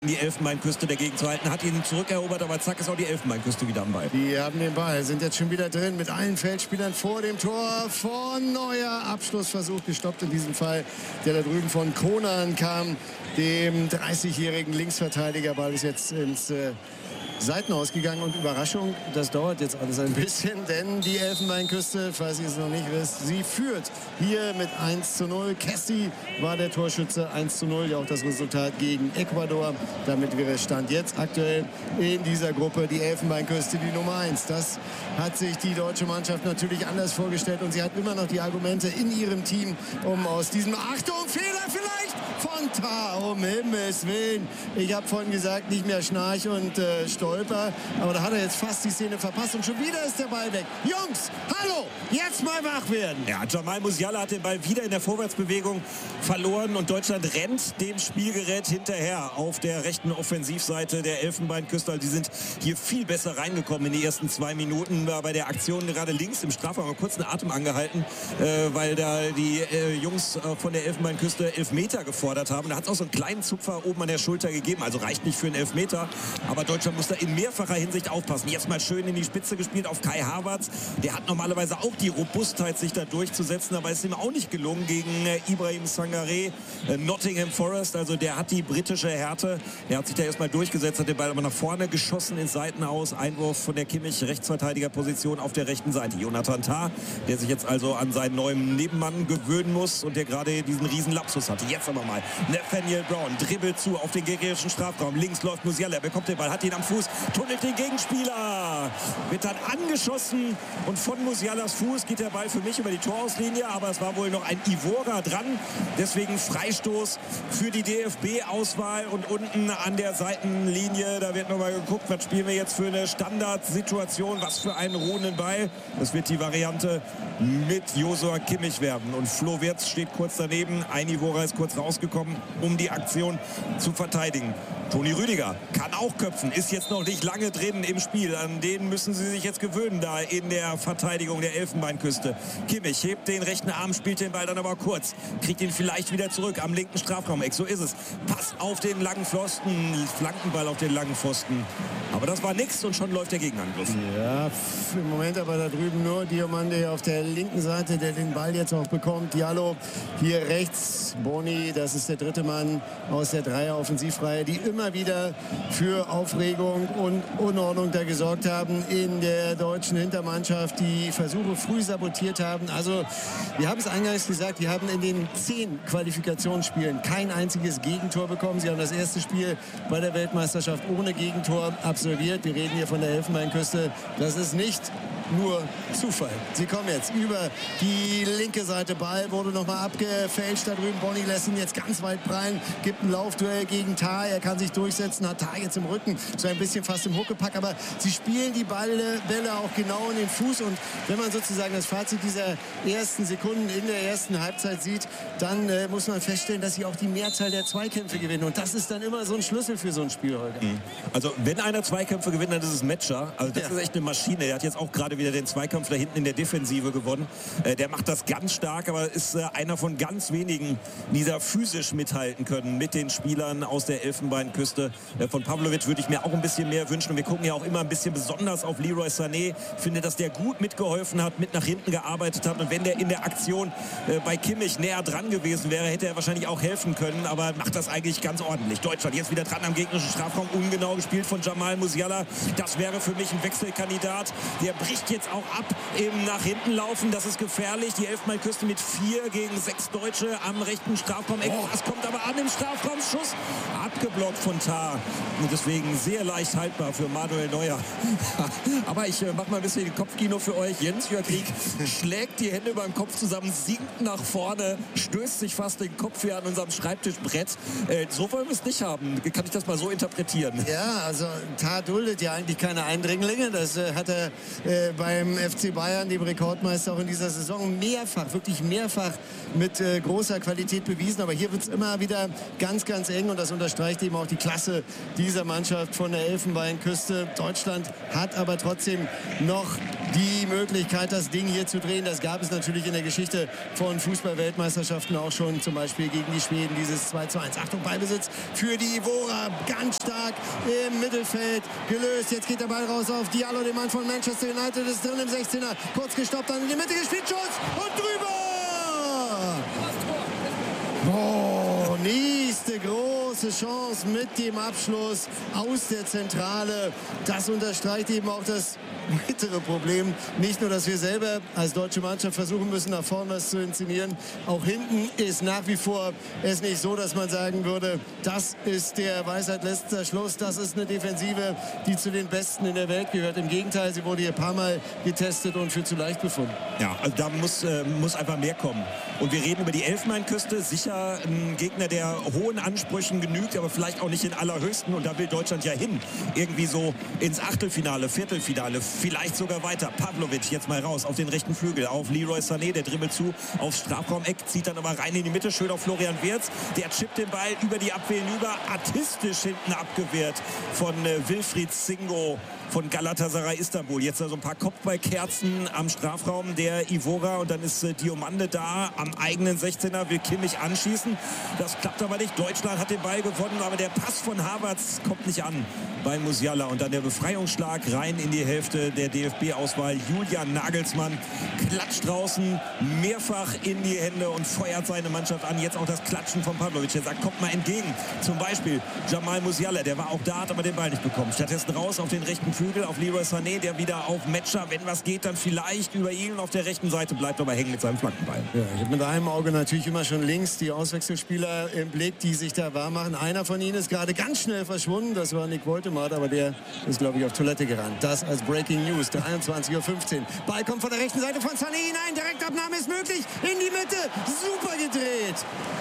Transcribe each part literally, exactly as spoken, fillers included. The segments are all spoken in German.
die Elfenbeinküste dagegen zu halten, hat ihn zurückerobert, aber zack ist auch die Elfenbeinküste wieder am Ball. Die haben den Ball, sind jetzt schon wieder drin mit allen Feldspielern vor dem Tor von Neuer. Abschlussversuch gestoppt in diesem Fall, der da drüben von Konan kam, dem dreißigjährigen Linksverteidiger. Ball ist jetzt ins äh, Seitenhaus gegangen und Überraschung, das dauert jetzt alles ein bisschen, denn die Elfenbeinküste, falls ihr es noch nicht wisst, sie führt hier mit eins zu null. Kessi war der Torschütze, eins zu null, ja auch das Resultat gegen Ecuador. Damit wäre Stand jetzt aktuell in dieser Gruppe die Elfenbeinküste die Nummer eins. Das hat sich die deutsche Mannschaft natürlich anders vorgestellt und sie hat immer noch die Argumente in ihrem Team, um aus diesem, Achtung, Fehler vielleicht von Tah, um Himmels Willen. Ich habe vorhin gesagt, nicht mehr Schnarch und äh, Stolper, aber da hat er jetzt fast die Szene verpasst und schon wieder ist der Ball weg. Jungs, hallo, jetzt mal wach werden. Ja, Jamal Musiala hat den Ball wieder in der Vorwärtsbewegung verloren und Deutschland rennt dem Spielgerät hinterher auf der rechten Offensivseite der Elfenbeinküste. Die sind hier viel besser reingekommen in die ersten zwei Minuten. Bei der Aktion gerade links im Strafraum mal kurz einen Atem angehalten, äh, weil da die äh, Jungs äh, von der Elfenbeinküste Elfmeter gefordert haben. Da hat es auch so einen kleinen Zupfer oben an der Schulter gegeben. Also reicht nicht für einen Elfmeter, aber Deutschland muss da in mehrfacher Hinsicht aufpassen. Jetzt mal schön in die Spitze gespielt auf Kai Havertz. Der hat normalerweise auch die Robustheit, sich da durchzusetzen, aber es ist ihm auch nicht gelungen gegen äh, Ibrahim Sangaré, äh, Nottingham Forest. Also der hat die britische Härte. Der hat sich da erstmal durchgesetzt, hat den Ball aber nach vorne geschossen ins Seitenhaus. Einwurf von der Kimmich, Rechtsverteidigerposition auf der rechten Seite. Jonathan Tah, der sich jetzt also an seinen neuen Nebenmann gewöhnen muss und der gerade diesen riesen Lapsus hatte. Jetzt aber mal Nathaniel Brown dribbelt zu auf den gegnerischen Strafraum. Links läuft Musiala, er bekommt den Ball, hat ihn am Fuß, tunnelt den Gegenspieler. Wird dann angeschossen und von Musialas Fuß geht der Ball für mich über die Torauslinie, aber es war wohl noch ein Ivora dran. Deswegen Freistoß für die D F B-Auswahl und unten an der Seitenlinie, da wird nochmal geguckt, was spielen wir jetzt für eine Standardsituation, was für einen ruhenden Ball. Das wird die Variante mit Josua Kimmich werden. Und Flo Wirtz steht kurz daneben, ein Ivora ist kurz rausgekommen, um die Aktion zu verteidigen. Toni Rüdiger kann auch köpfen, ist jetzt noch nicht lange drin im Spiel. An den müssen sie sich jetzt gewöhnen da in der Verteidigung der Elfenbeinküste. Kimmich hebt den rechten Arm, spielt den Ball dann aber kurz, kriegt ihn vielleicht wieder zurück am linken Strafraum-Eck. So ist es. Pass auf den langen Pfosten, Flankenball auf den langen Pfosten. Aber das war nichts und schon läuft der Gegenangriff. Ja, im Moment aber da drüben nur Diomande auf der linken Seite, der den Ball jetzt auch bekommt. Diallo hier rechts. Boni, das ist der dritte Mann aus der Dreier-Offensivreihe, die immer wieder für Aufregung und Unordnung da gesorgt haben in der deutschen Hintermannschaft, die Versuche früh sabotiert haben. Also, wir haben es eingangs gesagt, die haben in den zehn Qualifikationsspielen kein einziges Gegentor bekommen. Sie haben das erste Spiel bei der Weltmeisterschaft ohne Gegentor absolviert. Wir reden hier von der Elfenbeinküste. Das ist nicht nur Zufall. Sie kommen jetzt über die linke Seite. Ball wurde nochmal abgefälscht da drüben. Boni lässt ihn jetzt ganz weit prallen. Gibt ein Laufduell gegen Tah. Er kann sich durchsetzen. Hat Tah jetzt im Rücken. So ein bisschen fast im Huckepack. Aber sie spielen die Bälle, Bälle auch genau in den Fuß. Und wenn man sozusagen das Fazit dieser ersten Sekunden in der ersten Halbzeit sieht, dann äh, muss man feststellen, dass sie auch die Mehrzahl der Zweikämpfe gewinnen. Und das ist dann immer so ein Schlüssel für so ein Spiel, Holger. Also wenn einer Zweikämpfe gewinnt, dann ist es Metscher. Also das Ja. ist echt eine Maschine. Er hat jetzt auch gerade wieder den Zweikampf da hinten in der Defensive gewonnen. Äh, der macht das ganz stark, aber ist äh, einer von ganz wenigen, die da physisch mithalten können mit den Spielern aus der Elfenbeinküste. Äh, von Pavlovic würde ich mir auch ein bisschen mehr wünschen. Und wir gucken ja auch immer ein bisschen besonders auf Leroy Sané. Ich finde, dass der gut mitgeholfen hat, mit nach hinten gearbeitet hat. Und wenn der in der Aktion äh, bei Kimmich näher dran gewesen wäre, hätte er wahrscheinlich auch helfen können. Aber macht das eigentlich ganz ordentlich. Deutschland jetzt wieder dran am gegnerischen Strafraum. Ungenau gespielt von Jamal Musiala. Das wäre für mich ein Wechselkandidat. Der bricht jetzt auch ab im nach hinten laufen. Das ist gefährlich. Die Elfenbeinküste mit vier gegen sechs Deutsche am rechten Strafraum-Eck. Oh. Das kommt aber an im Strafraumschuss. Abgeblockt von Tah. Und deswegen sehr leicht haltbar für Manuel Neuer. Aber ich äh, mache mal ein bisschen den Kopfkino für euch. Jens-Jörg Rieck schlägt die Hände beim Kopf zusammen, sinkt nach vorne, stößt sich fast den Kopf hier an unserem Schreibtischbrett. Äh, so wollen wir es nicht haben. Kann ich das mal so interpretieren? Ja, also Tah duldet ja eigentlich keine Eindringlinge. Das äh, hat er äh, beim F C Bayern, dem Rekordmeister, auch in dieser Saison mehrfach, wirklich mehrfach mit äh, großer Qualität bewiesen. Aber hier wird es immer wieder ganz, ganz eng und das unterstreicht eben auch die Klasse dieser Mannschaft von der Elfenbeinküste. Deutschland hat aber trotzdem noch die Möglichkeit, das Ding hier zu drehen. Das gab es natürlich in der Geschichte von Fußball-Weltmeisterschaften auch schon, zum Beispiel gegen die Schweden, dieses zwei zu eins. Achtung, Ballbesitz für die Ivora, ganz stark im Mittelfeld gelöst. Jetzt geht der Ball raus auf Diallo, den Mann von Manchester United, ist drin im sechzehner, kurz gestoppt, dann in die Mitte gespielt, Schuss und drüber! Oh, nächste große Chance mit dem Abschluss aus der Zentrale. Das unterstreicht eben auch das weitere Problem. Nicht nur, dass wir selber als deutsche Mannschaft versuchen müssen, nach vorne was zu inszenieren. Auch hinten ist nach wie vor es nicht so, dass man sagen würde, das ist der Weisheit letzter Schluss. Das ist eine Defensive, die zu den Besten in der Welt gehört. Im Gegenteil, sie wurde hier ein paar Mal getestet und für zu leicht befunden. Ja, also da muss, äh, muss einfach mehr kommen. Und wir reden über die Elfenbeinküste. Sicher ein Gegner, der hohen Ansprüchen genügt, aber vielleicht auch nicht in allerhöchsten. Und da will Deutschland ja hin. Irgendwie so ins Achtelfinale, Viertelfinale, vielleicht sogar weiter. Pavlovic jetzt mal raus auf den rechten Flügel, auf Leroy Sané, der dribbelt zu, aufs Strafraumeck, zieht dann aber rein in die Mitte, schön auf Florian Wirtz. Der chippt den Ball über die Abwehr hinüber, artistisch hinten abgewehrt von äh, Wilfried Singo von Galatasaray Istanbul. Jetzt also ein paar Kopfballkerzen am Strafraum der Ivora und dann ist äh, Diomande da am eigenen sechzehner, will Kimmich anschießen. Das klappt aber nicht. Deutschland hat den Ball gewonnen, aber der Pass von Havertz kommt nicht an bei Musiala. Und dann der Befreiungsschlag rein in die Hälfte der D F B-Auswahl. Julian Nagelsmann klatscht draußen mehrfach in die Hände und feuert seine Mannschaft an. Jetzt auch das Klatschen von Pavlovic. Der sagt, kommt mal entgegen. Zum Beispiel Jamal Musiala, der war auch da, hat aber den Ball nicht bekommen. Stattdessen raus auf den rechten Flügel, auf Leroy Sané, der wieder auf Metscher, wenn was geht, dann vielleicht über ihn. Und auf der rechten Seite bleibt aber hängen mit seinem Flankenball. Ja, ich habe mit einem Auge natürlich immer schon links die Auswechselspieler im Blick, die sich da warm machen. Einer von ihnen ist gerade ganz schnell verschwunden. Das war Nick Woltemade, aber der ist, glaube ich, auf Toilette gerannt. Das als Breaking News, dreiundzwanzig Uhr fünfzehn. Ball kommt von der rechten Seite von Sané hinein. Direktabnahme ist möglich. In die Mitte. Super gedreht.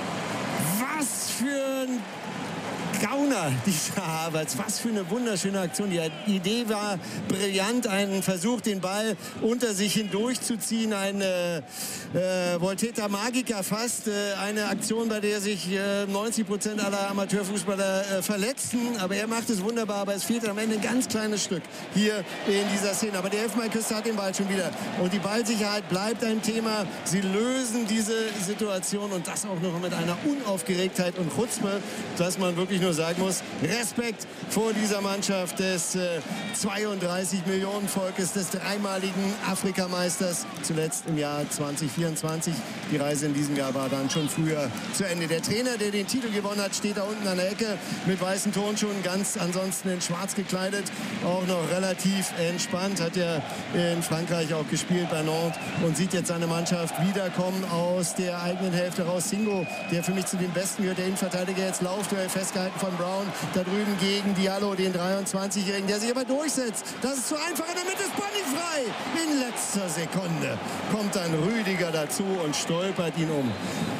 Was für ein Gauner, dieser Havertz. Was für eine wunderschöne Aktion. Die Idee war brillant. Ein Versuch, den Ball unter sich hindurchzuziehen. Eine äh, Volterra Magica fast. Äh, eine Aktion, bei der sich äh, neunzig Prozent aller Amateurfußballer äh, verletzen. Aber er macht es wunderbar. Aber es fehlt am Ende ein ganz kleines Stück hier in dieser Szene. Aber der Elfenbeinküste hat den Ball schon wieder. Und die Ballsicherheit bleibt ein Thema. Sie lösen diese Situation und das auch noch mit einer Unaufgeregtheit und Chutzpe, dass man wirklich nur sagen muss, Respekt vor dieser Mannschaft des äh, zweiunddreißig Millionen Volkes, des dreimaligen Afrikameisters, zuletzt im Jahr zwanzig vierundzwanzig. Die Reise in diesem Jahr war dann schon früher zu Ende. Der Trainer, der den Titel gewonnen hat, steht da unten an der Ecke mit weißen Turnschuhen, ganz ansonsten in schwarz gekleidet, auch noch relativ entspannt, hat ja in Frankreich auch gespielt bei Nantes und sieht jetzt seine Mannschaft wiederkommen aus der eigenen Hälfte raus. Singo, der für mich zu den Besten gehört, der Innenverteidiger, jetzt Laufduell festgehalten von Brown, da drüben gegen Diallo, den dreiundzwanzigjährigen, der sich aber durchsetzt. Das ist zu einfach, in der Mitte ist Bonny frei. In letzter Sekunde kommt dann Rüdiger dazu und stolpert ihn um.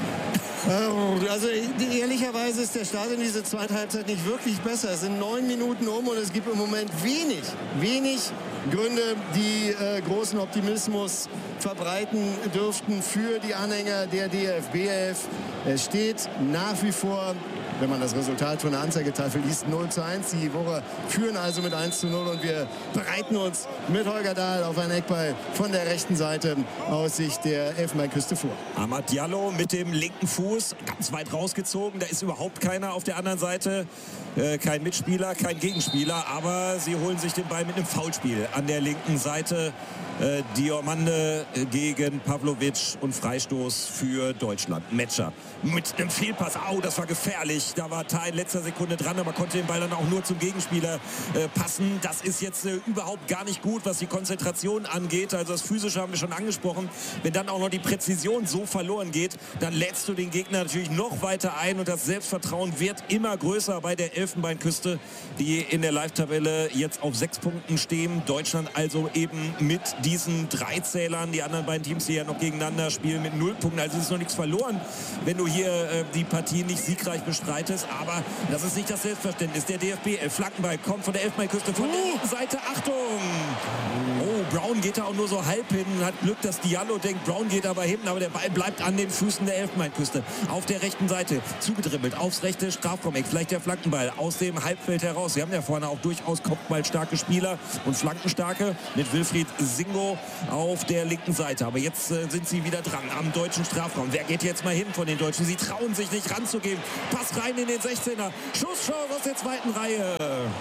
Also ehrlicherweise ist der Start in diese zweite Halbzeit nicht wirklich besser. Es sind neun Minuten um und es gibt im Moment wenig, wenig Gründe, die äh, großen Optimismus verbreiten dürften für die Anhänger der D F B elf. Es steht nach wie vor, wenn man das Resultat von der Anzeigetafel liest, null zu eins. Die Ivora führen also mit eins zu null und wir bereiten uns mit Holger Dahl auf einen Eckball von der rechten Seite aus Sicht der Elfenbeinküste vor. Amad Diallo mit dem linken Fuß ganz weit rausgezogen. Da ist überhaupt keiner auf der anderen Seite. Äh, kein Mitspieler, kein Gegenspieler. Aber sie holen sich den Ball mit einem Foulspiel an der linken Seite. Äh, Diomande gegen Pavlovic und Freistoß für Deutschland. Metscher mit einem Fehlpass. Au, das war gefährlich. Da war Thai in letzter Sekunde dran, aber konnte den Ball dann auch nur zum Gegenspieler äh, passen. Das ist jetzt äh, überhaupt gar nicht gut, was die Konzentration angeht. Also das Physische haben wir schon angesprochen. Wenn dann auch noch die Präzision so verloren geht, dann lädst du den Gegner natürlich noch weiter ein und das Selbstvertrauen wird immer größer bei der Elfenbeinküste, die in der Live-Tabelle jetzt auf sechs Punkten stehen. Deutschland also eben mit diesen drei Zählern. Die anderen beiden Teams, die ja noch gegeneinander spielen, mit null Punkten. Also es ist noch nichts verloren, wenn du hier äh, die Partie nicht siegreich bestreitest. Aber das ist nicht das Selbstverständnis. Der D F B elf Flankenball kommt von der Elfenbeinküste von der linken Seite. Achtung! Oh, Brown geht da auch nur so halb hin. Hat Glück, dass Diallo denkt, Brown geht aber hin. Aber der Ball bleibt an den Füßen der Elfenbeinküste. Auf der rechten Seite zugedribbelt, aufs rechte Strafraumeck. Vielleicht der Flankenball aus dem Halbfeld heraus. Sie haben ja vorne auch durchaus kopfballstarke Spieler und Flankenstarke mit Wilfried Singo auf der linken Seite. Aber jetzt äh, sind sie wieder dran am deutschen Strafraum. Wer geht jetzt mal hin von den Deutschen? Sie trauen sich nicht ranzugehen. Pass rein in den sechzehner. Schusschance aus der zweiten Reihe.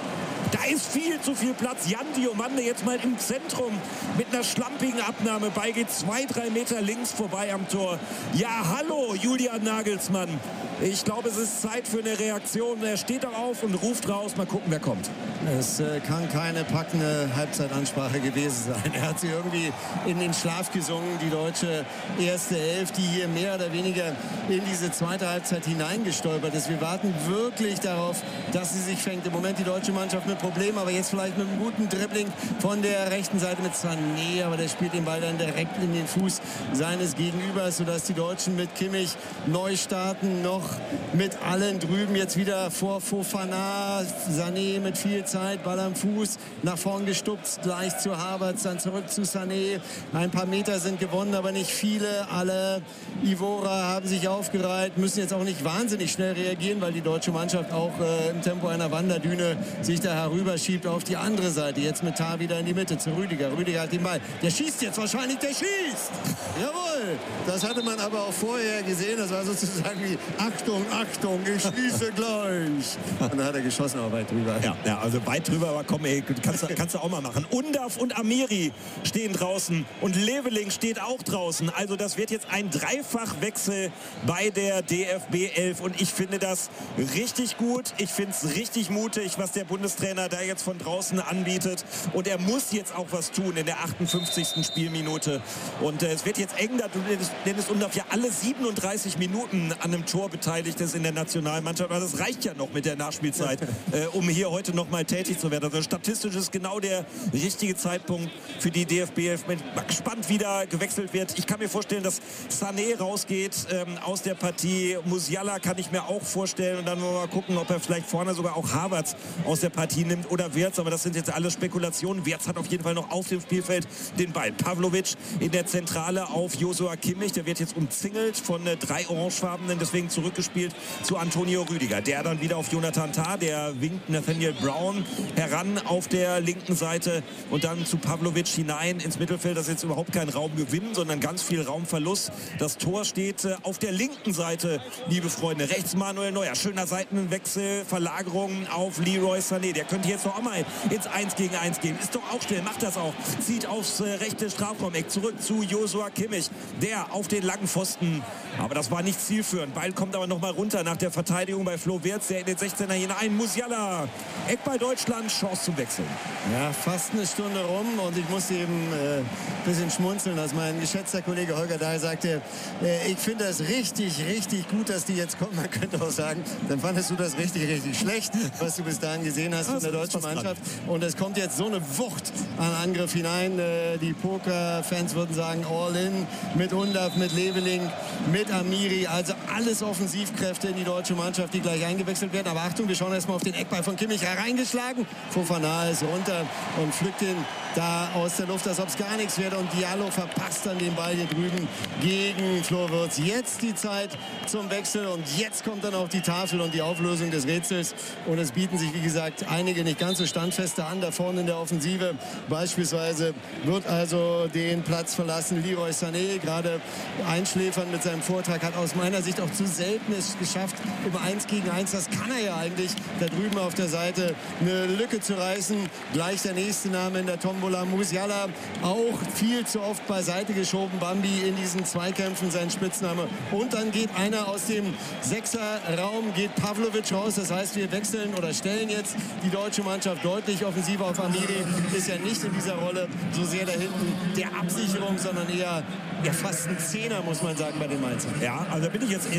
Da ist viel zu viel Platz. Jan Diomande jetzt mal im Zentrum mit einer schlampigen Abnahme. Ball geht zwei, drei Meter links vorbei am Tor. Ja, hallo, Julian Nagelsmann. Ich glaube, es ist Zeit für eine Reaktion. Er steht auch auf und ruft raus. Mal gucken, wer kommt. Es äh, kann keine packende Halbzeitansprache gewesen sein. Er hat sie irgendwie in den Schlaf gesungen, die deutsche erste Elf, die hier mehr oder weniger in diese zweite Halbzeit hineingestolpert ist. Wir warten wirklich darauf, dass sie sich fängt. Im Moment die deutsche Mannschaft mit Problemen, aber jetzt vielleicht mit einem guten Dribbling von der rechten Seite mit Sané, aber der spielt den Ball dann direkt in den Fuß seines Gegenübers, sodass die Deutschen mit Kimmich neu starten, noch mit allen drüben jetzt wieder vor Fofana, Sané mit viel Zeit, Ball am Fuß, nach vorn gestupst, gleich zu Havertz, dann zurück zu Sané. Ein paar Meter sind gewonnen, aber nicht viele. Alle Ivora haben sich aufgereiht, müssen jetzt auch nicht wahnsinnig schnell reagieren, weil die deutsche Mannschaft auch äh, im Tempo einer Wanderdüne sich da herüberschiebt auf die andere Seite. Jetzt mit Tar wieder in die Mitte zu Rüdiger. Rüdiger hat den Ball. Der schießt jetzt wahrscheinlich, der schießt! Jawohl! Das hatte man aber auch vorher gesehen. Das war sozusagen wie Achtung, Achtung, ich schieße gleich. Und dann hat er geschossen, aber weit drüber. Ja, ja, also weit drüber, aber komm, ey, kannst, kannst du auch mal machen. Undav und Amiri stehen draußen und Leveling steht auch draußen. Also das wird jetzt ein Dreifachwechsel bei der D F B elf und ich finde das richtig gut. Ich finde es richtig mutig, was der Bundestrainer da jetzt von draußen anbietet. Und er muss jetzt auch was tun in der achtundfünfzigsten Spielminute. Und äh, es wird jetzt eng, da Dennis Undav ja alle siebenunddreißig Minuten an einem Tor beteiligt ist in der Nationalmannschaft. Aber das reicht ja noch mit der Nachspielzeit, äh, um hier heute noch mal tätig zu werden. Also statistisch ist genau der richtige Zeitpunkt für die D F B elf. Bin gespannt, wie da gewechselt wird. Ich kann mir vorstellen, dass Sané rausgeht ähm, aus der Partie. Musiala kann ich mir auch vorstellen. Und dann wollen wir mal gucken, ob er vielleicht vorne sogar auch Havertz aus der Partie nimmt oder Wirtz. Aber das sind jetzt alles Spekulationen. Wirtz hat auf jeden Fall noch auf dem Spielfeld den Ball. Pavlovic in der Zentrale auf Joshua Kimmich. Der wird jetzt umzingelt von äh, drei Orangefarbenen. Deswegen zurückgespielt zu Antonio Rüdiger. Der dann wieder auf Jonathan Tah. Der winkt Nathaniel Brown heran auf der linken Seite. Und dann zu Pavlovic hinein ins Mittelfeld. Das ist jetzt überhaupt kein Raumgewinn, sondern ganz viel Raumverlust. Das Tor steht äh, auf der linken Seite, liebe Freunde. Rechts Manuel Neuer. Schöner Seitenwechsel, Verlagerung auf Leroy Sané. Der könnte jetzt noch einmal ins eins gegen eins gehen. Ist doch auch schnell, macht das auch. Zieht aufs äh, rechte Strafraumeck zurück zu Joshua Kimmich. Der auf den langen Pfosten. Aber das war nicht zielführend. Ball kommt aber noch mal runter nach der Verteidigung bei Flo Wirtz. Der in den sechzehner hinein. Musiala. Eckball Deutschland. Chance zum Wechseln. Ja, fast eine Stunde rum und ich muss eben ein äh, bisschen schmunzeln, als mein geschätzter Kollege Holger Dahl sagte, äh, ich finde das richtig, richtig gut, dass die jetzt kommen. Man könnte auch sagen, dann fandest du das richtig, richtig schlecht, was du bis dahin gesehen hast von der deutschen Mannschaft. Und es kommt jetzt so eine Wucht an Angriff hinein. Äh, die Poker-Fans würden sagen, all in mit Undav, mit Leveling, mit Amiri. Also alles Offensivkräfte in die deutsche Mannschaft, die gleich eingewechselt werden. Aber Achtung, wir schauen erstmal auf den Eckball von Kimmich hereingeschlagen. Fofana ist runter und pflückt ihn da aus der Luft, als ob es gar nichts wäre. Und Diallo verpasst dann den Ball hier drüben gegen Flo Wirtz. Jetzt die Zeit zum Wechsel und jetzt kommt dann auch die Tafel und die Auflösung des Rätsels. Und es bieten sich, wie gesagt, einige nicht ganz so standfeste an, da vorne in der Offensive. Beispielsweise wird also den Platz verlassen Leroy Sané, gerade einschläfern mit seinem Vortrag, hat aus meiner Sicht auch zu selten es geschafft, im eins gegen eins, das kann er ja eigentlich, da drüben auf der Seite eine Lücke zu reißen. Gleich der nächste Name in der Tombola, Musiala, auch viel zu oft beiseite geschoben, Bambi in diesen Zweikämpfen, sein Spitzname. Und dann geht einer aus dem Sechserraum, geht Pavlovic raus, das heißt, wir wechseln oder stellen jetzt die deutsche Mannschaft deutlich offensiver auf. Amiri ist ja nicht in dieser Rolle so sehr da hinten der Absicherung, sondern eher ja, fast ein Zehner, muss man sagen, bei den Mainzern. Ja, also da bin ich jetzt sehr gespannt.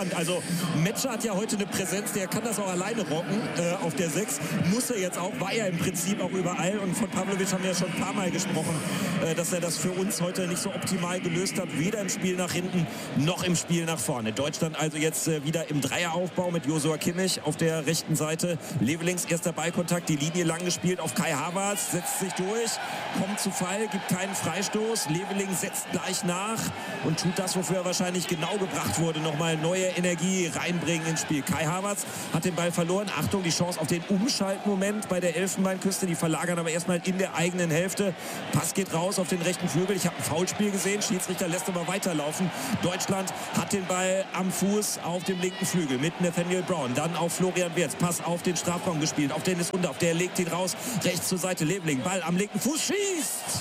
spannend. Also Metscher hat ja heute eine Präsenz, der kann das auch alleine rocken äh, auf der sechs. Muss er jetzt auch, war er im Prinzip auch überall. Und von Pavlovic haben wir ja schon ein paar Mal gesprochen, äh, dass er das für uns heute nicht so optimal gelöst hat. Weder im Spiel nach hinten, noch im Spiel nach vorne. Deutschland also jetzt äh, wieder im Dreieraufbau mit Joshua Kimmich auf der rechten Seite. Levelings erster Ballkontakt, die Linie lang gespielt auf Kai Havertz, setzt sich durch, kommt zu Fall, gibt keinen Freistoß. Leveling setzt gleich nach und tut das, wofür er wahrscheinlich genau gebracht wurde. Nochmal neue Energie reinbringen ins Spiel. Kai Havertz hat den Ball verloren. Achtung, die Chance auf den Umschaltmoment bei der Elfenbeinküste. Die verlagern aber erstmal in der eigenen Hälfte. Pass geht raus auf den rechten Flügel. Ich habe ein Foulspiel gesehen. Schiedsrichter lässt aber weiterlaufen. Deutschland hat den Ball am Fuß auf dem linken Flügel mit Nathaniel Brown. Dann auf Florian Wirtz. Pass auf den Strafraum gespielt. Auf Dennis Undaff. Der legt ihn raus. Rechts zur Seite. Leveling. Ball am linken Fuß. Schießt!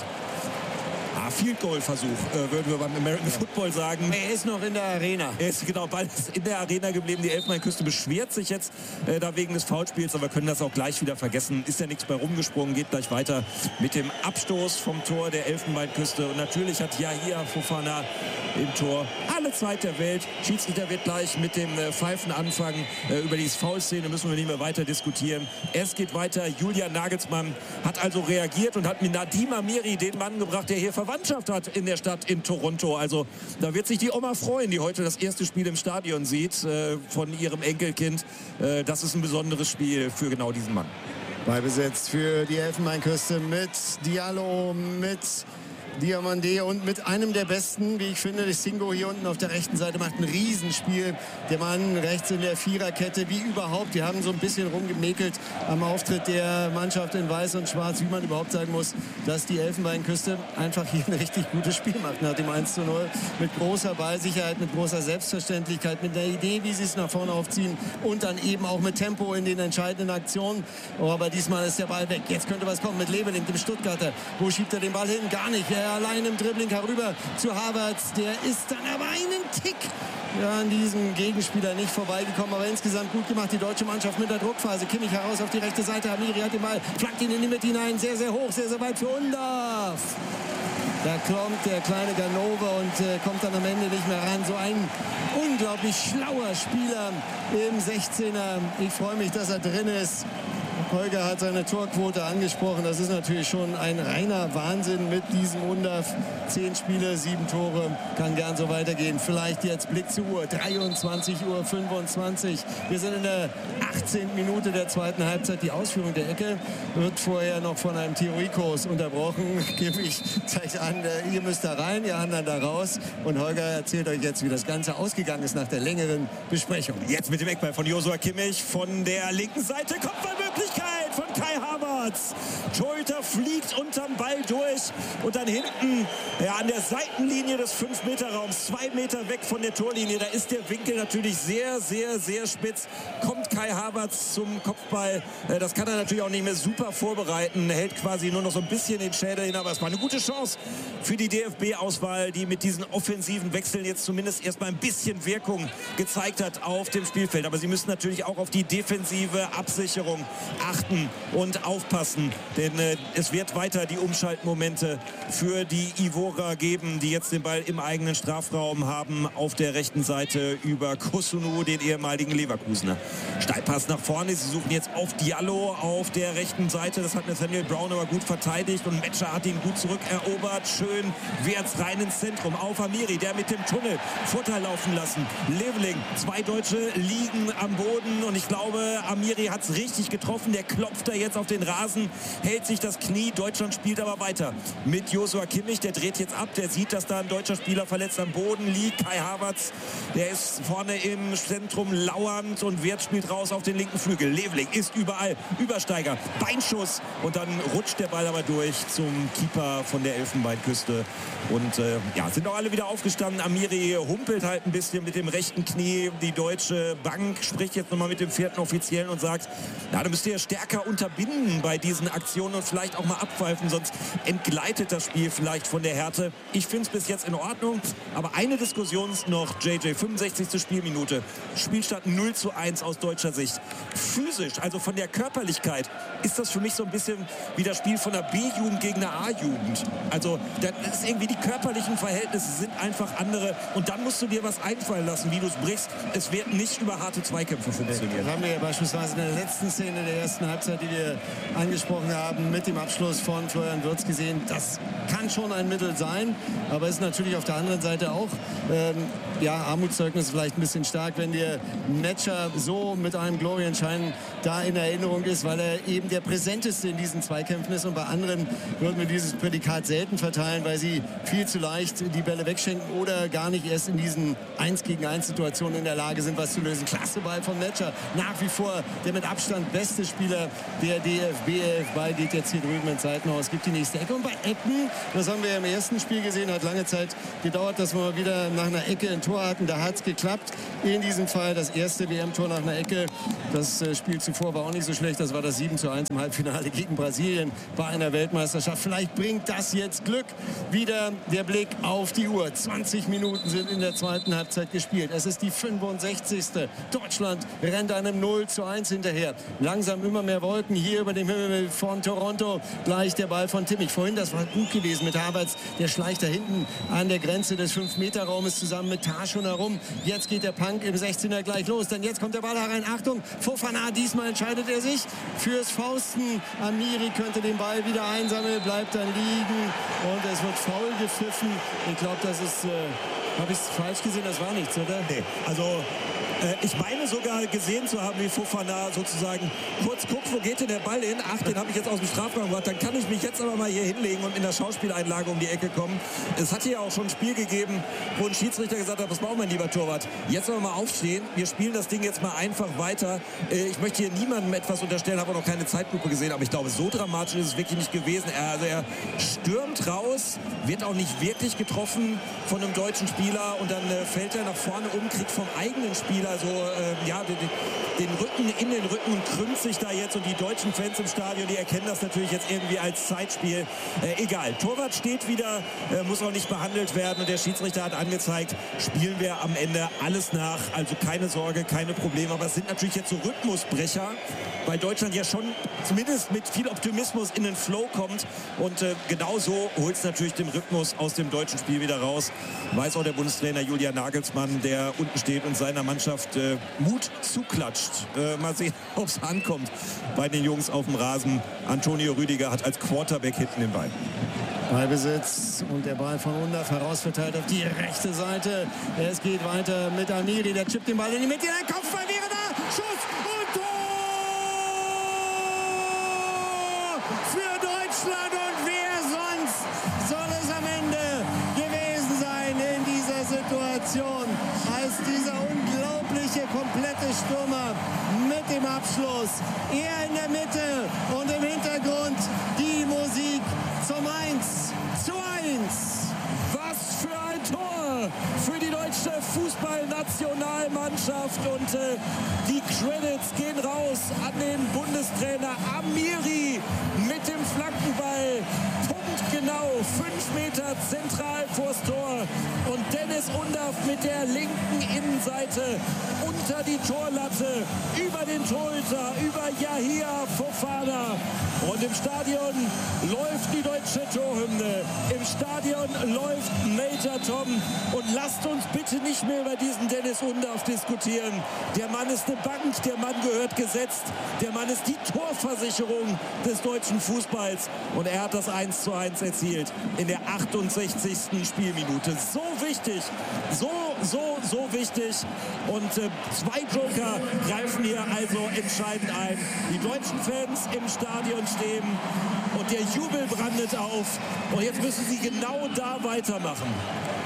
Field Goal Versuch, äh, würden wir beim American Football sagen. Er ist noch in der Arena. Er ist genau bald in der Arena geblieben. Die Elfenbeinküste beschwert sich jetzt äh, da wegen des Foulspiels, aber wir können das auch gleich wieder vergessen. Ist ja nichts bei rumgesprungen, geht gleich weiter mit dem Abstoß vom Tor der Elfenbeinküste. Und natürlich hat Yahia Fofana im Tor alle Zeit der Welt. Schiedsrichter wird gleich mit dem äh, Pfeifen anfangen. Äh, über diese Foulszene müssen wir nicht mehr weiter diskutieren. Es geht weiter. Julian Nagelsmann hat also reagiert und hat mit Nadim Amiri den Mann gebracht, der hier Verwandtschaft hat in der Stadt in Toronto. Also da wird sich die Oma freuen, die heute das erste Spiel im Stadion sieht äh, von ihrem Enkelkind. Äh, das ist ein besonderes Spiel für genau diesen Mann. Ballbesitz für die Elfenbeinküste mit Diallo, mit Diomandé und mit einem der besten, wie ich finde, Singo hier unten auf der rechten Seite macht ein Riesenspiel. Der Mann rechts in der Viererkette, wie überhaupt. Die haben so ein bisschen rumgemäkelt am Auftritt der Mannschaft in Weiß und Schwarz, wie man überhaupt sagen muss, dass die Elfenbeinküste einfach hier ein richtig gutes Spiel macht nach dem eins zu null. Mit großer Ballsicherheit, mit großer Selbstverständlichkeit, mit der Idee, wie sie es nach vorne aufziehen und dann eben auch mit Tempo in den entscheidenden Aktionen. Oh, aber diesmal ist der Ball weg. Jetzt könnte was kommen mit Leveling, dem Stuttgarter. Wo schiebt er den Ball hin? Gar nicht. Er allein im Dribbling herüber zu Havertz. Der ist dann aber einen Tick ja, an diesem Gegenspieler nicht vorbeigekommen. Aber insgesamt gut gemacht, die deutsche Mannschaft mit der Druckphase. Kimmich heraus auf die rechte Seite. Amiri hat den Ball, flankt ihn in die Mitte hinein. Sehr, sehr hoch, sehr, sehr weit für Undaff. Da kommt der kleine Ganova und äh, kommt dann am Ende nicht mehr ran. So ein unglaublich schlauer Spieler im sechzehner. Ich freue mich, dass er drin ist. Holger hat seine Torquote angesprochen. Das ist natürlich schon ein reiner Wahnsinn mit diesem Undaff. Zehn Spiele, sieben Tore. Kann gern so weitergehen. Vielleicht jetzt Blick zur Uhr. dreiundzwanzig Uhr fünfundzwanzig. Wir sind in der achtzehnten Minute der zweiten Halbzeit. Die Ausführung der Ecke wird vorher noch von einem Theoriekurs unterbrochen. Kimmich zeigt an, ihr müsst da rein, ihr anderen da raus. Und Holger erzählt euch jetzt, wie das Ganze ausgegangen ist nach der längeren Besprechung. Jetzt mit dem Eckball von Joshua Kimmich von der linken Seite. Kopfballmöglichkeit von Kai Havertz. Torhüter fliegt unterm Ball durch und dann hinten ja, an der Seitenlinie des fünf Meter Raums, zwei Meter weg von der Torlinie, da ist der Winkel natürlich sehr, sehr, sehr spitz. Kommt Kai Havertz zum Kopfball. Das kann er natürlich auch nicht mehr super vorbereiten. Hält quasi nur noch so ein bisschen den Schädel hin, aber es war eine gute Chance für die D F B-Auswahl, die mit diesen offensiven Wechseln jetzt zumindest erstmal ein bisschen Wirkung gezeigt hat auf dem Spielfeld. Aber sie müssen natürlich auch auf die defensive Absicherung achten und aufpassen, denn äh, es wird weiter die Umschaltmomente für die Ivora geben, die jetzt den Ball im eigenen Strafraum haben, auf der rechten Seite über Kusunu, den ehemaligen Leverkusener. Steilpass nach vorne, sie suchen jetzt auf Diallo auf der rechten Seite, das hat Nathaniel Brown aber gut verteidigt und Metscher hat ihn gut zurückerobert, schön Wirtz rein ins Zentrum, auf Amiri, der mit dem Tunnel Vorteil laufen lassen. Leveling, zwei Deutsche liegen am Boden und ich glaube, Amiri hat es richtig getroffen, der klopft da jetzt auf den Rasen, hält sich das Knie, Deutschland spielt aber weiter mit Joshua Kimmich, der dreht jetzt ab, der sieht, dass da ein deutscher Spieler verletzt am Boden liegt, Kai Havertz, der ist vorne im Zentrum lauernd und Wirtz spielt raus auf den linken Flügel, Leveling ist überall, Übersteiger, Beinschuss und dann rutscht der Ball aber durch zum Keeper von der Elfenbeinküste und äh, ja, sind auch alle wieder aufgestanden, Amiri humpelt halt ein bisschen mit dem rechten Knie, die Deutsche Bank spricht jetzt nochmal mit dem vierten Offiziellen und sagt, na, da müsst ihr stärker unterbinden bei diesen Aktionen Situationen und vielleicht auch mal abpfeifen, sonst entgleitet das Spiel vielleicht von der Härte. Ich finde es bis jetzt in Ordnung, aber eine Diskussion ist noch, J J, fünfundsechzigste Spielminute, Spielstand null zu eins aus deutscher Sicht. Physisch, also von der Körperlichkeit, ist das für mich so ein bisschen wie das Spiel von der B-Jugend gegen eine A-Jugend. Also das ist irgendwie, die körperlichen Verhältnisse sind einfach andere und dann musst du dir was einfallen lassen, wie du es brichst. Es wird nicht über harte Zweikämpfe funktionieren. Das haben wir ja beispielsweise in der letzten Szene der ersten Halbzeit, die wir angesprochen haben, mit dem Abschluss von Florian Wirtz gesehen. Das kann schon ein Mittel sein, aber ist natürlich auf der anderen Seite auch ähm, ja, Armutszeugnis vielleicht ein bisschen stark, wenn der Metscher so mit einem Glorienschein da in Erinnerung ist, weil er eben der präsenteste in diesen Zweikämpfen ist, und bei anderen würden wir dieses Prädikat selten verteilen, weil sie viel zu leicht die Bälle wegschenken oder gar nicht erst in diesen eins gegen eins Situationen in der Lage sind, was zu lösen. Klasse Ball von Metscher, nach wie vor der mit Abstand beste Spieler der D F B elf. Ball geht jetzt hier drüben ins Seitenhaus, gibt die nächste Ecke, und bei Ecken, das haben wir ja im ersten Spiel gesehen, hat lange Zeit gedauert, dass wir mal wieder nach einer Ecke ein Tor hatten. Da hat es geklappt. In diesem Fall das erste W M-Tor nach einer Ecke. Das äh, Spiel zuvor war auch nicht so schlecht. Das war das sieben zu eins im Halbfinale gegen Brasilien bei einer Weltmeisterschaft. Vielleicht bringt das jetzt Glück. Wieder der Blick auf die Uhr. zwanzig Minuten sind in der zweiten Halbzeit gespielt. Es ist die fünfundsechzigste Deutschland rennt einem null zu eins hinterher. Langsam immer mehr Wolken hier über dem Himmel von Toronto. Gleich der Ball von Kimmich. Vorhin, das war gut gewesen mit Havertz. Der schleicht da hinten an der Grenze des fünf Meter Raumes zusammen mit Tah schon herum. Jetzt geht der Punk im sechzehner gleich los. Denn jetzt kommt der Ball herein. Achtung, Fofana, diesmal entscheidet er sich fürs Fausten. Amiri könnte den Ball wieder einsammeln, bleibt dann liegen und es wird faul gepfiffen. Ich glaube, das ist... Äh, habe ich es falsch gesehen? Das war nichts, oder? Nee, also äh, ich meine sogar gesehen zu haben, wie Fofana sozusagen kurz guckt, wo geht denn der Ball hin? Ach, den habe ich jetzt aus dem Strafraum gebracht. Dann kann ich mich jetzt aber mal hier hinlegen und in der Schauspieleinlage um die Ecke kommen. Es hat hier auch schon ein Spiel gegeben, wo ein Schiedsrichter gesagt hat, was brauchen wir, lieber Torwart? Jetzt aber mal aufstehen. Wir spielen das Ding jetzt mal einfach weiter. Äh, ich möchte hier niemandem etwas unterstellen, habe auch noch keine Zeitlupe gesehen, aber ich glaube, so dramatisch ist es wirklich nicht gewesen. Er, also er stürmt raus, wird auch nicht wirklich getroffen von einem deutschen Spieler. Und dann äh, fällt er nach vorne um, kriegt vom eigenen Spieler so äh, ja, den, den Rücken in den Rücken und krümmt sich da jetzt. Und die deutschen Fans im Stadion, die erkennen das natürlich jetzt irgendwie als Zeitspiel. Äh, egal, Torwart steht wieder, äh, muss auch nicht behandelt werden. Und der Schiedsrichter hat angezeigt, spielen wir am Ende alles nach. Also keine Sorge, keine Probleme. Aber es sind natürlich jetzt so Rhythmusbrecher, weil Deutschland ja schon zumindest mit viel Optimismus in den Flow kommt. Und äh, genau so holt es natürlich den Rhythmus aus dem deutschen Spiel wieder raus. Weiß auch der Bundestrainer Julian Nagelsmann, der unten steht und seiner Mannschaft äh, Mut zuklatscht. Äh, mal sehen, ob es ankommt bei den Jungs auf dem Rasen. Antonio Rüdiger hat als Quarterback hinten den Ball. Ballbesitz und der Ball von Undav herausverteilt auf die rechte Seite. Es geht weiter mit Amiri, der chippt den Ball in die Mitte. Der Kopfball wäre da. Schuss und Tor für Deutschland. Und wer sonst soll es am Ende gewesen sein in dieser Situation als dieser unglaubliche komplette Stürmer mit dem Abschluss. Er in der Mitte und im Hintergrund die Musik zum eins zu eins. Was für ein Tor für die deutsche Fußballnationalmannschaft. Und äh, die Credits gehen raus an den Bundestrainer Amiri mit dem Flankenball. Punktgenau, fünf Meter zentral vors Tor. Und Dennis Undav mit der linken Innenseite unter die Torlatte, über den Torhüter, über Yahia Fofana. Und im Stadion läuft die deutsche Torhymne. Im Stadion läuft Major Tom. Und lasst uns bitte nicht mehr über diesen Dennis Undav diskutieren. Der Mann ist eine Bank, der Mann gehört gesetzt. Der Mann ist die Torversicherung des deutschen Fußballs. Und er hat das eins zu eins erzielt in der achtundsechzigsten Spielminute. So wichtig, so, so, so wichtig. Und äh, zwei Joker greifen hier also entscheidend ein. Die deutschen Fans im Stadion stehen und der Jubel brandet auf. Und jetzt müssen sie genau da weitermachen.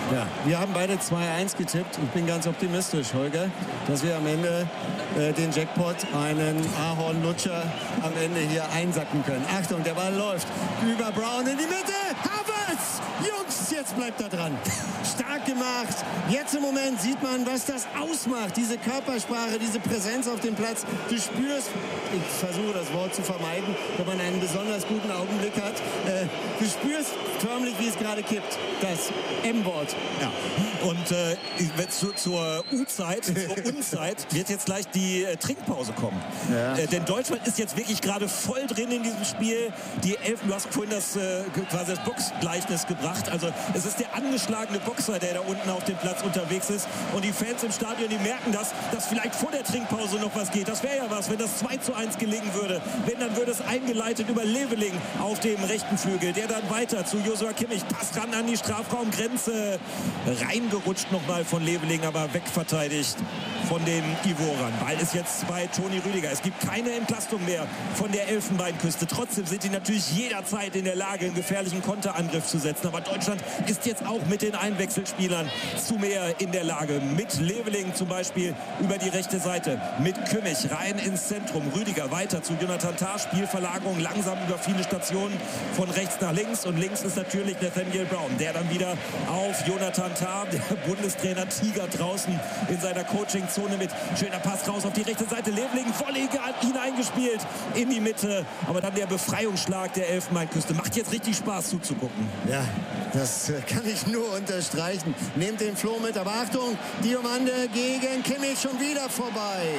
Ja, wir haben beide zwei eins getippt. Ich bin ganz optimistisch, Holger, dass wir am Ende äh, den Jackpot, einen Ahornlutscher, am Ende hier einsacken können. Achtung, der Ball läuft über Brown in die Mitte. Havertz! Jungs, jetzt bleibt er dran. Stark gemacht. Jetzt im Moment sieht man, was das ausmacht. Diese Körpersprache, diese Präsenz auf dem Platz. Du spürst, ich versuche das Wort zu vermeiden, wenn man einen besonders guten Augenblick hat. Äh, du spürst förmlich, wie es gerade kippt. Das M-Wort. Ja. Und äh, zu, zur U-Zeit, zur Unzeit wird jetzt gleich die äh, Trinkpause kommen. Ja. Äh, denn Deutschland ist jetzt wirklich gerade voll drin in diesem Spiel. Die Elfen, du hast vorhin das, äh, quasi das Boxgleichnis gebracht. Also es ist der angeschlagene Boxer, der da unten auf dem Platz unterwegs ist. Und die Fans im Stadion, die merken das, dass vielleicht vor der Trinkpause noch was geht. Das wäre ja was, wenn das zwei zu eins gelingen würde. Wenn, dann würde es eingeleitet über Leveling auf dem rechten Flügel. Der dann weiter zu Joshua Kimmich. Passt ran an die Strafraumgrenze. Reingerutscht nochmal von Leveling, aber wegverteidigt von den Ivorern. Ball ist jetzt bei Toni Rüdiger. Es gibt keine Entlastung mehr von der Elfenbeinküste. Trotzdem sind die natürlich jederzeit in der Lage, einen gefährlichen Konterangriff zu setzen. Aber Deutschland ist jetzt auch mit den Einwechselspielern zu mehr in der Lage. Mit Leveling zum Beispiel über die rechte Seite. Mit Kimmich rein ins Zentrum. Rüdiger weiter zu Jonathan Tah. Spielverlagerung langsam über viele Stationen von rechts nach links. Und links ist natürlich Nathaniel Brown, der dann wieder auf Jonathan Tah, der Bundestrainer Tiger draußen in seiner Coaching-Zone mit. Schöner Pass raus auf die rechte Seite. Leveling voll hineingespielt in die Mitte. Aber dann der Befreiungsschlag der Elfenbeinküste. Macht jetzt richtig Spaß zuzugucken. Ja, das kann ich nur unterstreichen. Nehmt den Floh mit, aber Achtung, Diomande gegen Kimmich schon wieder vorbei.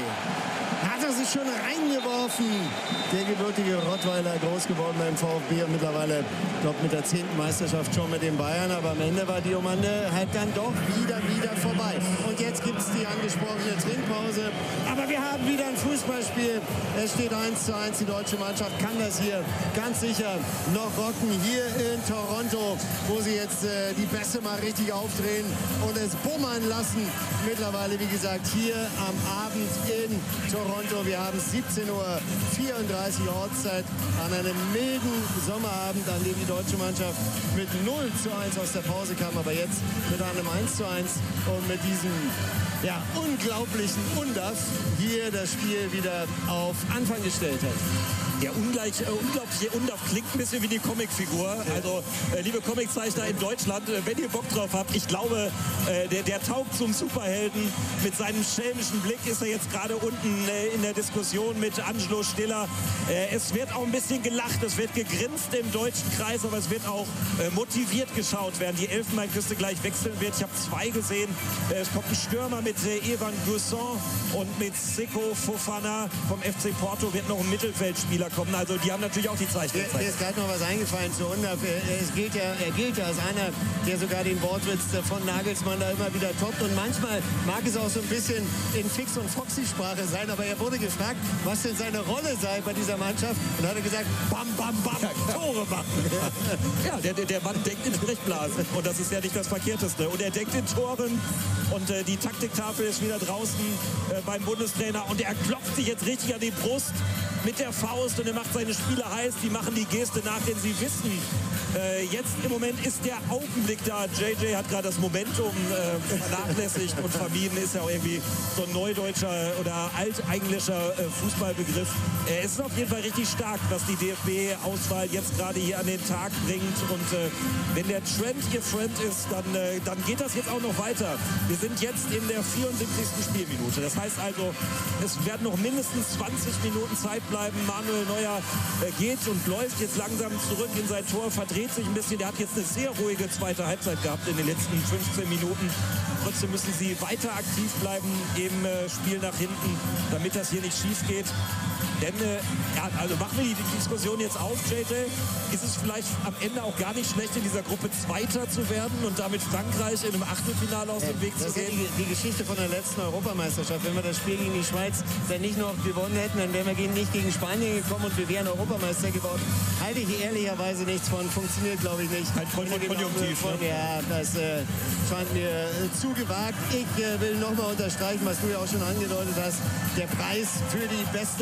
Hat er sich schon reingeworfen. Der gebürtige Rottweiler, groß geworden beim VfB und mittlerweile, ich glaube, mit der zehnten Meisterschaft schon mit den Bayern. Aber am Ende war Diomande halt dann doch wieder, wieder vorbei. Und jetzt gibt es die angesprochene Trinkpause. Aber wir haben wieder ein Fußballspiel. Es steht eins zu eins. Die deutsche Mannschaft kann das hier ganz sicher noch rocken. Hier in Toronto, wo sie jetzt äh, die Bässe mal richtig aufdrehen und es bummern lassen. Mittlerweile, wie gesagt, hier am Abend in Toronto. Wir haben siebzehn Uhr vierunddreißig Ortszeit an einem milden Sommerabend, an dem die deutsche Mannschaft mit null zu eins aus der Pause kam, aber jetzt mit einem eins zu eins und mit diesem ja, unglaublichen Undaff hier das Spiel wieder auf Anfang gestellt hat. Der ungleich, äh, unglaubliche Undaff klingt ein bisschen wie die Comicfigur. Also, äh, liebe Comiczeichner in Deutschland, äh, wenn ihr Bock drauf habt, ich glaube, äh, der, der taugt zum Superhelden. Mit seinem schelmischen Blick ist er jetzt gerade unten äh, in der Diskussion mit Angelo Stiller. Äh, es wird auch ein bisschen gelacht, es wird gegrinst im deutschen Kreis, aber es wird auch äh, motiviert geschaut, während die Elfenbeinküste gleich wechseln wird. Ich habe zwei gesehen. Äh, es kommt ein Stürmer mit äh, Evan Guesson und mit Seko Fofana vom F C Porto wird noch ein Mittelfeldspieler kommen. Also die haben natürlich auch die Zeichnung. Mir ist gerade noch was eingefallen zu Undaff. Es gilt ja, er gilt ja als einer, der sogar den Wortwitz von Nagelsmann da immer wieder toppt. Und manchmal mag es auch so ein bisschen in Fix- und Foxy-Sprache sein. Aber er wurde gefragt, was denn seine Rolle sei bei dieser Mannschaft. Und hat er gesagt, bam, bam, bam, ja, Tore machen. Ja, der, der, der Mann denkt in Sprechblasen. Und das ist ja nicht das Verkehrteste. Und er denkt in Toren. Und äh, die Taktiktafel ist wieder draußen äh, beim Bundestrainer. Und er klopft sich jetzt richtig an die Brust mit der Faust und er macht seine Spieler heiß, die machen die Geste nach, denn sie wissen, äh, jetzt im Moment ist der Augenblick da. J J hat gerade das Momentum äh, vernachlässigt und vermieden, ist ja auch irgendwie so ein neudeutscher oder altenglischer äh, Fußballbegriff. Äh, es ist auf jeden Fall richtig stark, was die D F B-Auswahl jetzt gerade hier an den Tag bringt und äh, wenn der Trend ihr Friend ist, dann, äh, dann geht das jetzt auch noch weiter. Wir sind jetzt in der vierundsiebzigsten Spielminute. Das heißt also, es werden noch mindestens zwanzig Minuten Zeit bleiben. Manuel Neuer äh, geht und läuft jetzt langsam zurück in sein Tor, verdreht sich ein bisschen. Der hat jetzt eine sehr ruhige zweite Halbzeit gehabt in den letzten fünfzehn Minuten. Trotzdem müssen sie weiter aktiv bleiben im äh, Spiel nach hinten, damit das hier nicht schief geht. Denn, äh, ja, also machen wir die Diskussion jetzt auf, J J. Ist es vielleicht am Ende auch gar nicht schlecht, in dieser Gruppe Zweiter zu werden und damit Frankreich in einem Achtelfinale aus dem Weg das zu gehen? Ist die, die Geschichte von der letzten Europameisterschaft. Wenn wir das Spiel gegen die Schweiz dann nicht noch gewonnen hätten, dann wären wir gegen, nicht gegen Spanien gekommen und wir wären Europameister geworden. Halte ich ehrlicherweise nichts von. Funktioniert, glaube ich, nicht. Ein voll von Konjunktiv. Von, ja, das äh, scheint mir äh, zu gewagt. Ich äh, will nochmal unterstreichen, was du ja auch schon angedeutet hast. Der Preis für die beste Einwechslung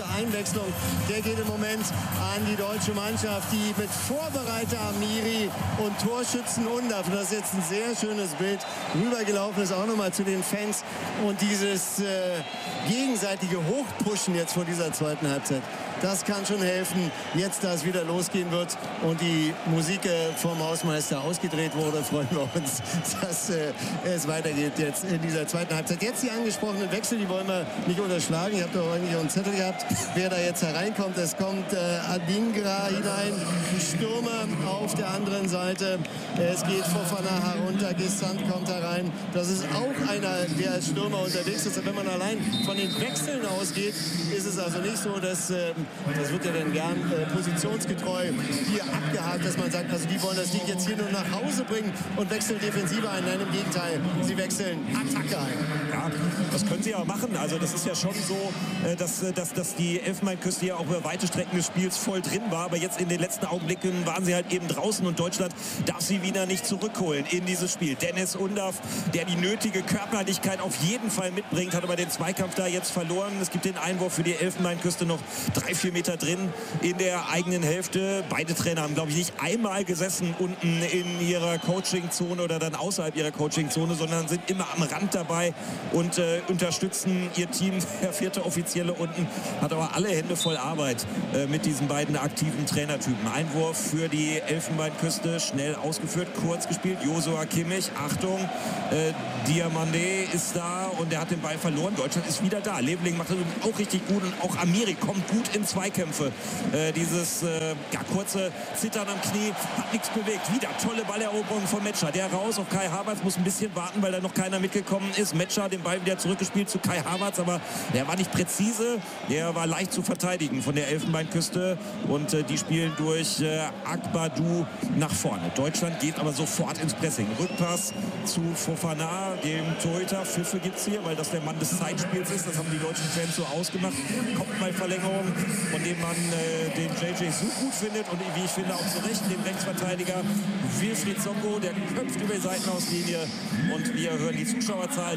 Verwechslung, der geht im Moment an die deutsche Mannschaft, die mit Vorbereiter Amiri und Torschützen Undaf, das ist jetzt ein sehr schönes Bild, rübergelaufen ist, auch nochmal zu den Fans und dieses äh, gegenseitige Hochpushen jetzt vor dieser zweiten Halbzeit. Das kann schon helfen, jetzt da es wieder losgehen wird und die Musik äh, vom Hausmeister ausgedreht wurde, freuen wir uns, dass äh, es weitergeht jetzt in dieser zweiten Halbzeit. Jetzt die angesprochenen Wechsel, die wollen wir nicht unterschlagen. Ihr habt doch eigentlich auch einen Zettel gehabt, wer da jetzt hereinkommt. Es kommt äh, Adingra hinein, ein Stürmer auf der anderen Seite. Es geht Fofana herunter, Gesant kommt herein. Das ist auch einer, der als Stürmer unterwegs ist. Und wenn man allein von den Wechseln ausgeht, ist es also nicht so, dass äh, das wird ja dann gern äh, positionsgetreu hier abgehakt, dass man sagt, also die wollen das Ding jetzt hier nur nach Hause bringen und wechseln Defensive ein. Nein, im Gegenteil, sie wechseln Attacke ein. Ja, das können sie ja machen. Also das ist ja schon so, äh, dass, dass, dass die Elfenbeinküste ja auch über weite Strecken des Spiels voll drin war. Aber jetzt in den letzten Augenblicken waren sie halt eben draußen und Deutschland darf sie wieder nicht zurückholen in dieses Spiel. Dennis Undaf, der die nötige Körperlichkeit auf jeden Fall mitbringt, hat aber den Zweikampf da jetzt verloren. Es gibt den Einwurf für die Elfenbeinküste noch drei, vier Meter drin in der eigenen Hälfte. Beide Trainer haben, glaube ich, nicht einmal gesessen unten in ihrer Coachingzone oder dann außerhalb ihrer Coachingzone, sondern sind immer am Rand dabei und äh, unterstützen ihr Team. Der vierte Offizielle unten hat aber alle Hände voll Arbeit äh, mit diesen beiden aktiven Trainertypen. Einwurf für die Elfenbeinküste, schnell ausgeführt, kurz gespielt. Josua Kimmich, Achtung, äh, Diamandé ist da und er hat den Ball verloren. Deutschland ist wieder da. Leveling macht das auch richtig gut und auch Amiri kommt gut in Zweikämpfe. Äh, dieses äh, ja, kurze Zittern am Knie hat nichts bewegt. Wieder tolle Balleroberung von Metscher. Der raus auf Kai Havertz, muss ein bisschen warten, weil da noch keiner mitgekommen ist. Metscher den Ball wieder zurückgespielt zu Kai Havertz, aber der war nicht präzise. Der war leicht zu verteidigen von der Elfenbeinküste und äh, die spielen durch äh, Akbadou nach vorne. Deutschland geht aber sofort ins Pressing. Rückpass zu Fofana, dem Torhüter. Pfiffe gibt es hier, weil das der Mann des Zeitspiels ist. Das haben die deutschen Fans so ausgemacht. Kopfballverlängerung, von dem man äh, den J J so gut findet und wie ich finde auch zu Recht den Rechtsverteidiger Wilfried Songo, der köpft über die Seitenauslinie und wir hören die Zuschauerzahl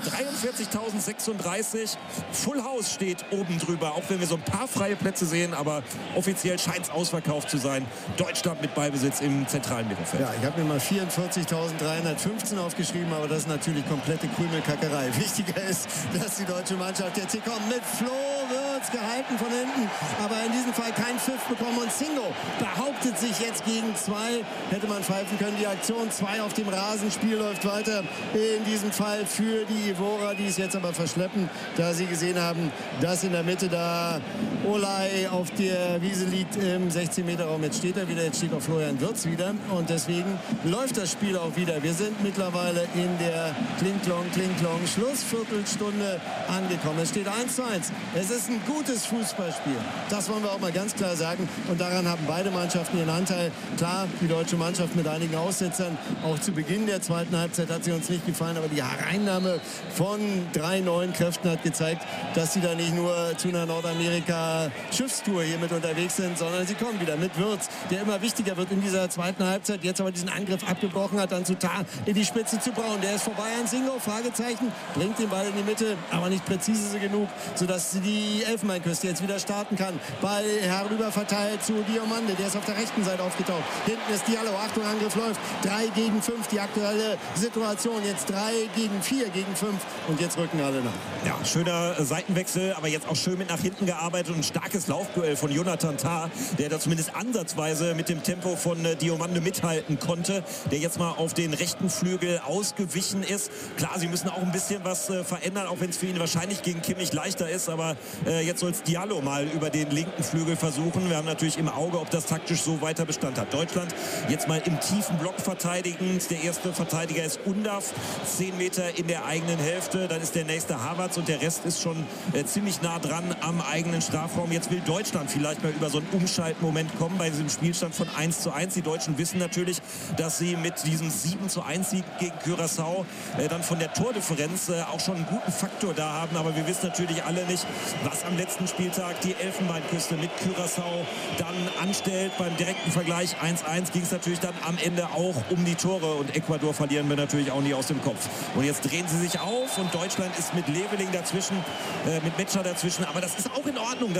dreiundvierzigtausendsechsunddreißig. Full House steht oben drüber, auch wenn wir so ein paar freie Plätze sehen, aber offiziell scheint es ausverkauft zu sein. Deutschland mit Ballbesitz im zentralen Mittelfeld. Ja, ich habe mir mal vierundvierzigtausenddreihundertfünfzehn aufgeschrieben, aber das ist natürlich komplette Krümelkackerei. Wichtiger ist, dass die deutsche Mannschaft jetzt hier kommt mit Flo Wirtz gehalten von hinten, aber in diesem Fall kein Pfiff bekommen und Singo behauptet sich jetzt gegen zwei. Hätte man pfeifen können, die Aktion zwei auf dem Rasen, Spiel läuft weiter. In diesem Fall für die Ivora, die es jetzt aber verschleppen, da sie gesehen haben, dass in der Mitte da Olay auf der Wiese liegt im sechzehn Meter Raum. Jetzt steht er wieder, jetzt steht auch Florian Wirtz wieder und deswegen läuft das Spiel auch wieder. Wir sind mittlerweile in der Kling-Klong, Kling-Klong Schlussviertelstunde angekommen. Es steht eins zu eins. Es ist ein gutes Fußballspiel. Das wollen wir auch mal ganz klar sagen. Und daran haben beide Mannschaften ihren Anteil. Klar, die deutsche Mannschaft mit einigen Aussetzern. Auch zu Beginn der zweiten Halbzeit hat sie uns nicht gefallen. Aber die Hereinnahme von drei neuen Kräften hat gezeigt, dass sie da nicht nur zu einer Nordamerika-Schiffstour hier mit unterwegs sind, sondern sie kommen wieder mit Wirtz, der immer wichtiger wird in dieser zweiten Halbzeit. Jetzt aber diesen Angriff abgebrochen hat, dann zu Tar in die Spitze zu Braun. Der ist vorbei an Singo, Fragezeichen, bringt den Ball in die Mitte, aber nicht präzise genug, sodass die Elfenbeinküste jetzt wieder starten kann. Ball herüber verteilt zu Diomande, der ist auf der rechten Seite aufgetaucht. Hinten ist Diallo, Achtung, Angriff läuft. drei gegen fünf, die aktuelle Situation. Jetzt drei gegen vier gegen fünf und jetzt rücken alle nach. Ja, schöner Seitenwechsel, aber jetzt auch schön mit nach hinten gearbeitet und ein starkes Laufduell von Jonathan Tah, der da zumindest ansatzweise mit dem Tempo von äh, Diomande mithalten konnte, der jetzt mal auf den rechten Flügel ausgewichen ist. Klar, sie müssen auch ein bisschen was äh, verändern, auch wenn es für ihn wahrscheinlich gegen Kimmich leichter ist, aber äh, jetzt soll es Diallo mal über den linken Flügel versuchen. Wir haben natürlich im Auge, ob das taktisch so weiter Bestand hat. Deutschland jetzt mal im tiefen Block verteidigend. Der erste Verteidiger ist Undaf, zehn Meter in der eigenen Hälfte. Dann ist der nächste Havertz und der Rest ist schon äh, ziemlich nah dran am eigenen Strafraum. Jetzt will Deutschland vielleicht mal über so einen Umschaltmoment kommen bei diesem Spielstand von eins zu eins. Die Deutschen wissen natürlich, dass sie mit diesem sieben zu eins Sieg gegen Curaçao äh, dann von der Tordifferenz äh, auch schon einen guten Faktor da haben. Aber wir wissen natürlich alle nicht, was am letzten Spieltag die Elfenbeinküste mit Curaçao dann anstellt. Beim direkten Vergleich eins eins ging es natürlich dann am Ende auch um die Tore und Ecuador verlieren wir natürlich auch nie aus dem Kopf. Und jetzt drehen sie sich auf und Deutschland ist mit Leveling dazwischen, äh, mit Metscher dazwischen. Aber das ist auch in Ordnung.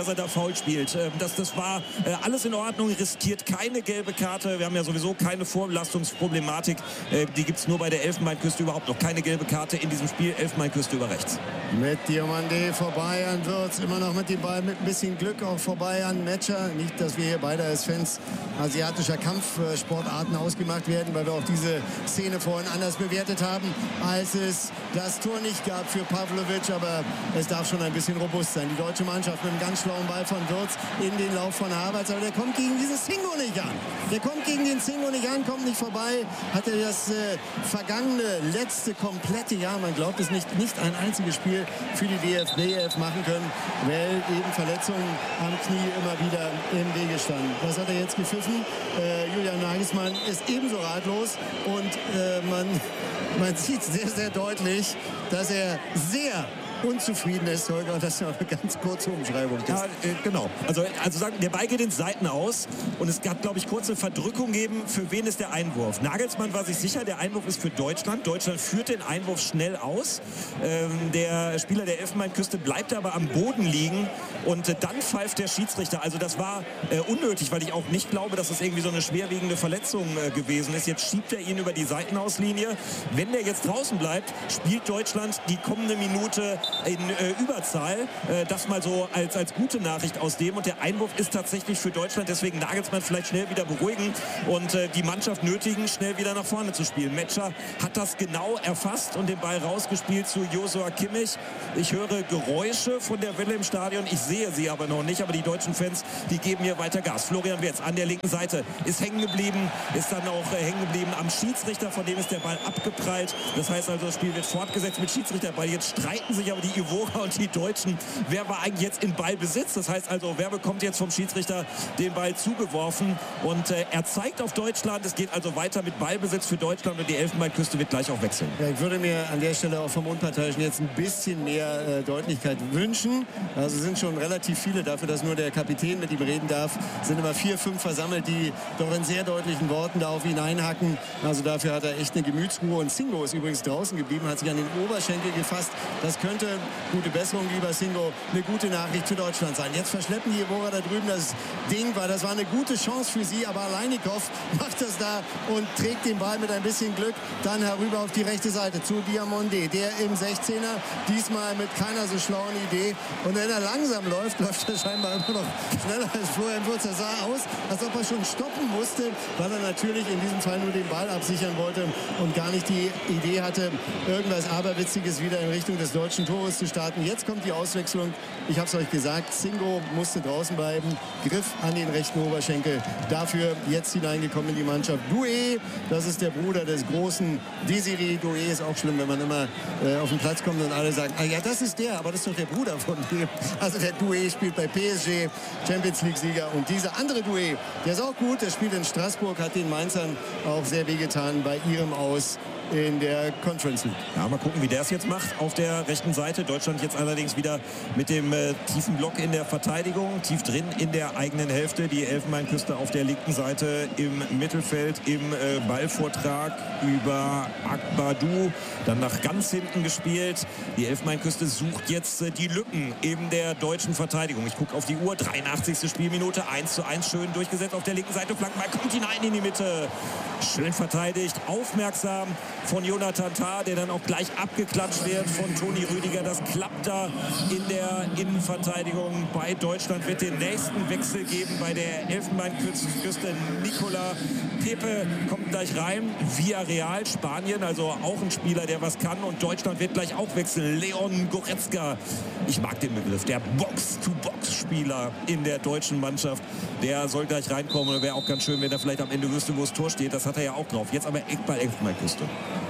dass er da faul spielt. Ähm, das, das war äh, alles in Ordnung, riskiert keine gelbe Karte. Wir haben ja sowieso keine Vorlastungsproblematik. Äh, die gibt es nur bei der Elfenbeinküste, überhaupt noch keine gelbe Karte in diesem Spiel. Elfenbeinküste über rechts. Mit Diomande vorbei an Würz, immer noch mit dem Ball, mit ein bisschen Glück auch vorbei an Metscher. Nicht, dass wir hier beide als Fans asiatischer Kampfsportarten ausgemacht werden, weil wir auch diese Szene vorhin anders bewertet haben, als es das Tor nicht gab für Pavlovic, aber es darf schon ein bisschen robust sein. Die deutsche Mannschaft mit einem ganz schlauen Ball von Würz in den Lauf von Havertz, aber der kommt gegen dieses Singo nicht an. Der kommt gegen den Singo nicht an, kommt nicht vorbei, hat er das äh, vergangene, letzte, komplette Jahr, man glaubt es nicht, nicht ein einziges Spiel für die D F B F machen können, weil eben Verletzungen am Knie immer wieder im Wege standen. Was hat er jetzt gepfiffen? Äh, Julian Nagelsmann ist ebenso ratlos und äh, man, man sieht sehr, sehr deutlich, dass er sehr unzufrieden ist, Holger, und das ist eine ganz kurze Umschreibung. Ja, äh, genau. Also, also sagen, der Ball geht den Seiten aus und es gab, glaube ich, kurze Verdrückung geben, für wen ist der Einwurf. Nagelsmann war sich sicher, der Einwurf ist für Deutschland. Deutschland führt den Einwurf schnell aus. Ähm, der Spieler der Elfenbeinküste bleibt aber am Boden liegen und äh, dann pfeift der Schiedsrichter. Also das war äh, unnötig, weil ich auch nicht glaube, dass es irgendwie so eine schwerwiegende Verletzung äh, gewesen ist. Jetzt schiebt er ihn über die Seitenauslinie. Wenn der jetzt draußen bleibt, spielt Deutschland die kommende Minute in äh, Überzahl. Äh, das mal so als, als gute Nachricht aus dem. Und der Einwurf ist tatsächlich für Deutschland. Deswegen Nagelsmann vielleicht schnell wieder beruhigen und äh, die Mannschaft nötigen, schnell wieder nach vorne zu spielen. Metscher hat das genau erfasst und den Ball rausgespielt zu Joshua Kimmich. Ich höre Geräusche von der Welle im Stadion. Ich sehe sie aber noch nicht. Aber die deutschen Fans, die geben hier weiter Gas. Florian Wirtz an der linken Seite ist hängen geblieben. Ist dann auch äh, hängen geblieben am Schiedsrichter. Von dem ist der Ball abgeprallt. Das heißt also, das Spiel wird fortgesetzt mit Schiedsrichterball. Jetzt streiten sich aber die Ivora und die Deutschen. Wer war eigentlich jetzt in Ballbesitz? Das heißt also, wer bekommt jetzt vom Schiedsrichter den Ball zugeworfen? Und äh, er zeigt auf Deutschland. Es geht also weiter mit Ballbesitz für Deutschland und die Elfenbeinküste wird gleich auch wechseln. Ja, ich würde mir an der Stelle auch vom Unparteiischen jetzt ein bisschen mehr äh, Deutlichkeit wünschen. Also sind schon relativ viele dafür, dass nur der Kapitän mit ihm reden darf. Sind immer vier, fünf versammelt, die doch in sehr deutlichen Worten da auf ihn einhacken. Also dafür hat er echt eine Gemütsruhe. Und Singo ist übrigens draußen geblieben, hat sich an den Oberschenkel gefasst. Das könnte, gute Besserung, lieber Singo, eine gute Nachricht für Deutschland sein. Jetzt verschleppen die Ivora da drüben das Ding, weil das war eine gute Chance für sie. Aber Aleinikow macht das da und trägt den Ball mit ein bisschen Glück dann herüber auf die rechte Seite zu Diomande. Der im sechzehner, diesmal mit keiner so schlauen Idee. Und wenn er langsam läuft, läuft er scheinbar immer noch schneller als Florian Wirtz. Er sah aus, als ob er schon stoppen musste, weil er natürlich in diesem Fall nur den Ball absichern wollte und gar nicht die Idee hatte, irgendwas Aberwitziges wieder in Richtung des deutschen Tores zu starten. Jetzt kommt die Auswechslung. Ich habe es euch gesagt, Singo musste draußen bleiben. Griff an den rechten Oberschenkel. Dafür jetzt hineingekommen in die Mannschaft Doué. Das ist der Bruder des großen Désiré Doué. Ist auch schlimm, wenn man immer äh, auf den Platz kommt und alle sagen, ah ja, das ist der, aber das ist doch der Bruder von dem. Also der Doué spielt bei P S G, Champions League-Sieger. Und dieser andere Doué, der ist auch gut. Der spielt in Straßburg, hat den Mainzern auch sehr wehgetan bei ihrem Aus in der Conference League. Ja, mal gucken, wie der es jetzt macht auf der rechten Seite. Deutschland jetzt allerdings wieder mit dem äh, tiefen Block in der Verteidigung, tief drin in der eigenen Hälfte. Die Elfenbeinküste auf der linken Seite im Mittelfeld, im äh, Ballvortrag über Akbadou, dann nach ganz hinten gespielt. Die Elfenbeinküste sucht jetzt äh, die Lücken in der deutschen Verteidigung. Ich gucke auf die Uhr, dreiundachtzigste Spielminute, eins zu eins, schön durchgesetzt auf der linken Seite. Flankenball kommt hinein in die Mitte. Schön verteidigt, aufmerksam von Jonathan Tah, der dann auch gleich abgeklatscht wird von Toni Rüdiger. Das klappt da in der Innenverteidigung. Bei Deutschland wird den nächsten Wechsel geben bei der Elfenbeinküste. Nicola Pepe kommt gleich rein. Villarreal, Spanien, also auch ein Spieler, der was kann. Und Deutschland wird gleich auch wechseln. Leon Goretzka, ich mag den Begriff, der Box-to-Box-Spieler in der deutschen Mannschaft. Der soll gleich reinkommen. Wäre auch ganz schön, wenn er vielleicht am Ende wüsste, wo das Tor steht. Das hat er ja auch drauf. Jetzt aber Eckball Elfenbeinküste.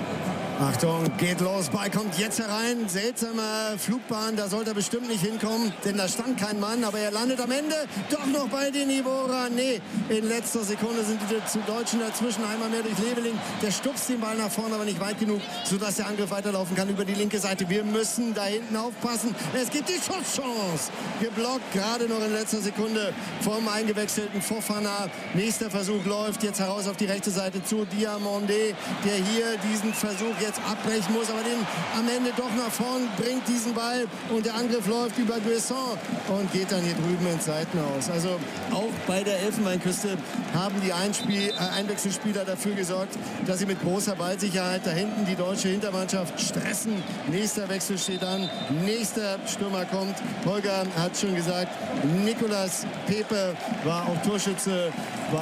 Achtung, geht los, Ball kommt jetzt herein, seltsame Flugbahn, da sollte er bestimmt nicht hinkommen, denn da stand kein Mann, aber er landet am Ende doch noch bei den Ivora. Nee, in letzter Sekunde sind die Deutschen dazwischen, einmal mehr durch Leveling, der stupst den Ball nach vorne, aber nicht weit genug, sodass der Angriff weiterlaufen kann über die linke Seite. Wir müssen da hinten aufpassen, es gibt die Schusschance, geblockt, gerade noch in letzter Sekunde vom eingewechselten Fofana. Nächster Versuch läuft jetzt heraus auf die rechte Seite zu Diomande, der hier diesen Versuch jetzt abbrechen muss, aber den am Ende doch nach vorn bringt diesen Ball und der Angriff läuft über Guesson und geht dann hier drüben ins Seitenhaus. Also auch bei der Elfenbeinküste haben die Einspiel, äh, Einwechselspieler dafür gesorgt, dass sie mit großer Ballsicherheit da hinten die deutsche Hintermannschaft stressen. Nächster Wechsel steht an, nächster Stürmer kommt. Holger hat schon gesagt, Nicolas Pepe war auch Torschütze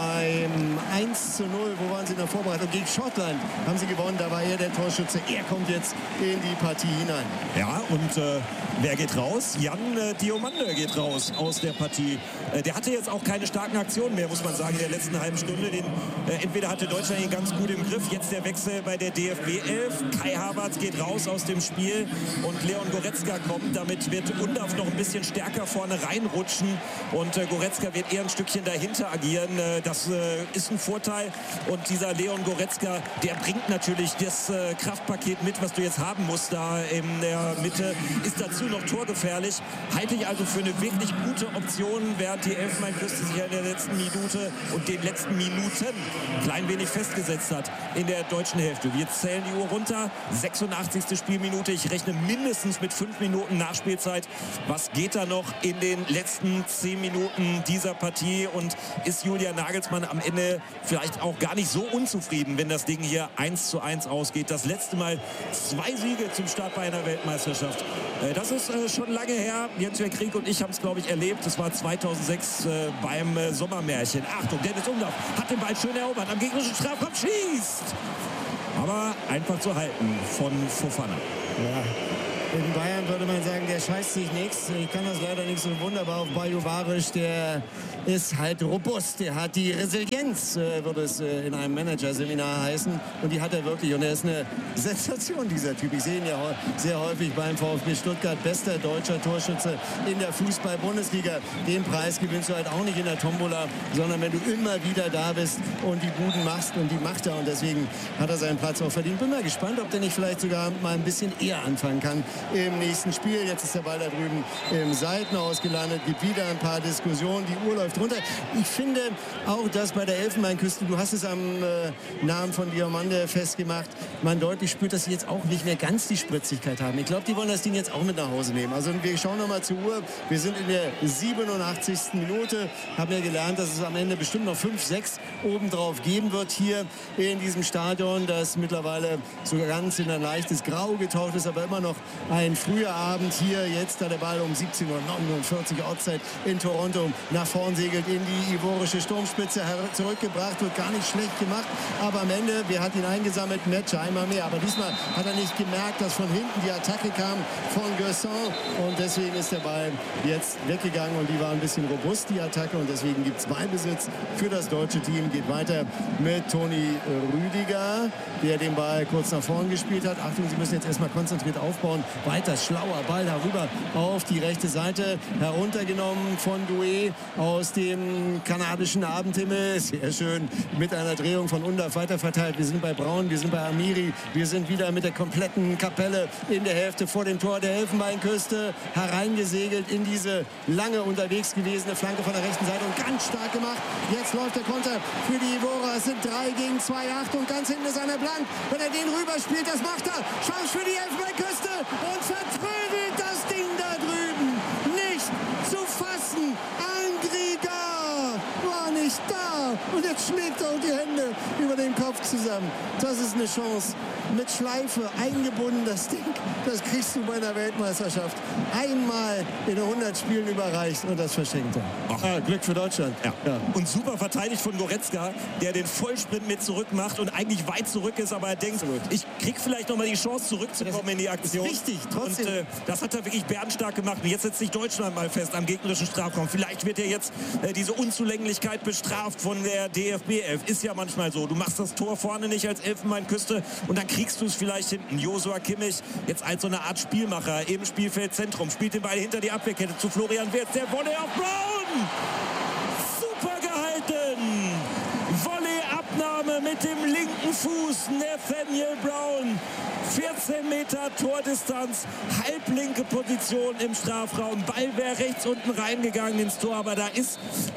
beim eins zu null. Wo waren sie in der Vorbereitung? Gegen Schottland haben sie gewonnen, da war er der Torschütze. Er kommt jetzt in die Partie hinein. Ja, und äh, wer geht raus? Jan äh, Diomande geht raus aus der Partie. Äh, der hatte jetzt auch keine starken Aktionen mehr, muss man sagen, in der letzten halben Stunde. Den, äh, entweder hatte Deutschland ihn ganz gut im Griff. Jetzt der Wechsel bei der D F B elf. Kai Havertz geht raus aus dem Spiel und Leon Goretzka kommt. Damit wird Undav noch ein bisschen stärker vorne reinrutschen und äh, Goretzka wird eher ein Stückchen dahinter agieren. Äh, das äh, ist ein Vorteil und dieser Leon Goretzka, der bringt natürlich das äh, Kraftpaket mit, was du jetzt haben musst da in der Mitte, ist dazu noch torgefährlich. Halte ich also für eine wirklich gute Option, während die Elfenbeinküste sich ja in der letzten Minute und den letzten Minuten klein wenig festgesetzt hat in der deutschen Hälfte. Wir zählen die Uhr runter, sechsundachtzigste Spielminute. Ich rechne mindestens mit fünf Minuten Nachspielzeit. Was geht da noch in den letzten zehn Minuten dieser Partie und ist Julian Nagelsmann am Ende vielleicht auch gar nicht so unzufrieden, wenn das Ding hier eins zu eins ausgeht. Das letzte Mal zwei Siege zum Start bei einer Weltmeisterschaft. Äh, das ist äh, schon lange her. Jens-Jörg Krieg und ich haben es, glaube ich, erlebt. Das war zweitausendsechs äh, beim äh, Sommermärchen. Achtung, Dennis Undav hat den Ball schön erobert. Am gegnerischen Strafraum schießt. Aber einfach zu halten von Fofana. Ja. In Bayern würde man sagen, der scheißt sich nichts. Ich kann das leider nicht so wunderbar auf Bayo Barisch. Der ist halt robust. Der hat die Resilienz, äh, würde es äh, in einem Managerseminar heißen. Und die hat er wirklich. Und er ist eine Sensation, dieser Typ. Ich sehe ihn ja sehr häufig beim VfB Stuttgart. Bester deutscher Torschütze in der Fußball-Bundesliga. Den Preis gewinnst du halt auch nicht in der Tombola, sondern wenn du immer wieder da bist und die Buden machst. Und die macht er. Und deswegen hat er seinen Platz auch verdient. Bin mal gespannt, ob der nicht vielleicht sogar mal ein bisschen eher anfangen kann im nächsten Spiel. Jetzt ist der Ball da drüben im Seitenhaus gelandet. Gibt wieder ein paar Diskussionen. Die Uhr läuft runter. Ich finde auch, dass bei der Elfenbeinküste, du hast es am äh, Namen von Diomande festgemacht, man deutlich spürt, dass sie jetzt auch nicht mehr ganz die Spritzigkeit haben. Ich glaube, die wollen das Ding jetzt auch mit nach Hause nehmen. Also wir schauen noch mal zur Uhr. Wir sind in der siebenundachtzigsten Minute. Haben ja gelernt, dass es am Ende bestimmt noch fünf, sechs obendrauf geben wird hier in diesem Stadion, das mittlerweile so ganz in ein leichtes Grau getaucht ist, aber immer noch ein früher Abend hier. Jetzt da der Ball um siebzehn Uhr neunundvierzig Ortszeit in Toronto nach vorn segelt in die ivorische Sturmspitze zurückgebracht. Wird gar nicht schlecht gemacht, aber am Ende, wer hat ihn eingesammelt? Match einmal mehr, aber diesmal hat er nicht gemerkt, dass von hinten die Attacke kam von Guesson und deswegen ist der Ball jetzt weggegangen und die war ein bisschen robust, die Attacke, und deswegen gibt es Ballbesitz für das deutsche Team. Geht weiter mit Toni Rüdiger, der den Ball kurz nach vorn gespielt hat. Achtung, sie müssen jetzt erstmal konzentriert aufbauen. Weiter schlauer Ball darüber auf die rechte Seite, heruntergenommen von Doué aus dem kanadischen Abendhimmel. Sehr schön mit einer Drehung von Undav weiterverteilt. Wir sind bei Braun, wir sind bei Amiri, wir sind wieder mit der kompletten Kapelle in der Hälfte vor dem Tor der Elfenbeinküste hereingesegelt in diese lange unterwegs gewesene Flanke von der rechten Seite und ganz stark gemacht. Jetzt läuft der Konter für die Ivora. Es sind drei gegen zwei. Achtung, ganz hinten ist einer blank. Wenn er den rüberspielt, das macht er. Chance für die Elfenbeinküste und vertrödelt das Ding da drüben. Nicht zu fassen. Andriga war nicht da. Und jetzt schlägt er auch die Hände über den Kopf zusammen. Das ist eine Chance. Mit Schleife eingebunden, das Ding. Das kriegst du bei der Weltmeisterschaft. Einmal in hundert Spielen überreicht und das verschenkt er. Ah, Glück für Deutschland. Ja. Ja. Und super verteidigt von Goretzka, der den Vollsprint mit zurück macht und eigentlich weit zurück ist, aber er denkt, Absolut. ich krieg vielleicht noch mal die Chance zurückzukommen in die Aktion. Richtig, trotzdem. Und äh, das hat er wirklich bärenstark gemacht. Und jetzt setzt sich Deutschland mal fest am gegnerischen Strafraum. Vielleicht wird ja jetzt äh, diese Unzulänglichkeit bestraft von der D F B elf. Ist ja manchmal so. Du machst das Tor vorne nicht als Elfenbeinküste und dann kriegst du es vielleicht hinten. Joshua Kimmich jetzt als so eine Art Spielmacher im Spielfeldzentrum, spielt den Ball hinter die Abwehrkette zu Florian Wirtz. Der Volley auf Braun! Super gehalten! Volleyabnahme mit dem linken linken Fuß Nathaniel Brown. vierzehn Meter Tordistanz, halblinke Position im Strafraum. Ball wäre rechts unten reingegangen ins Tor, aber da ist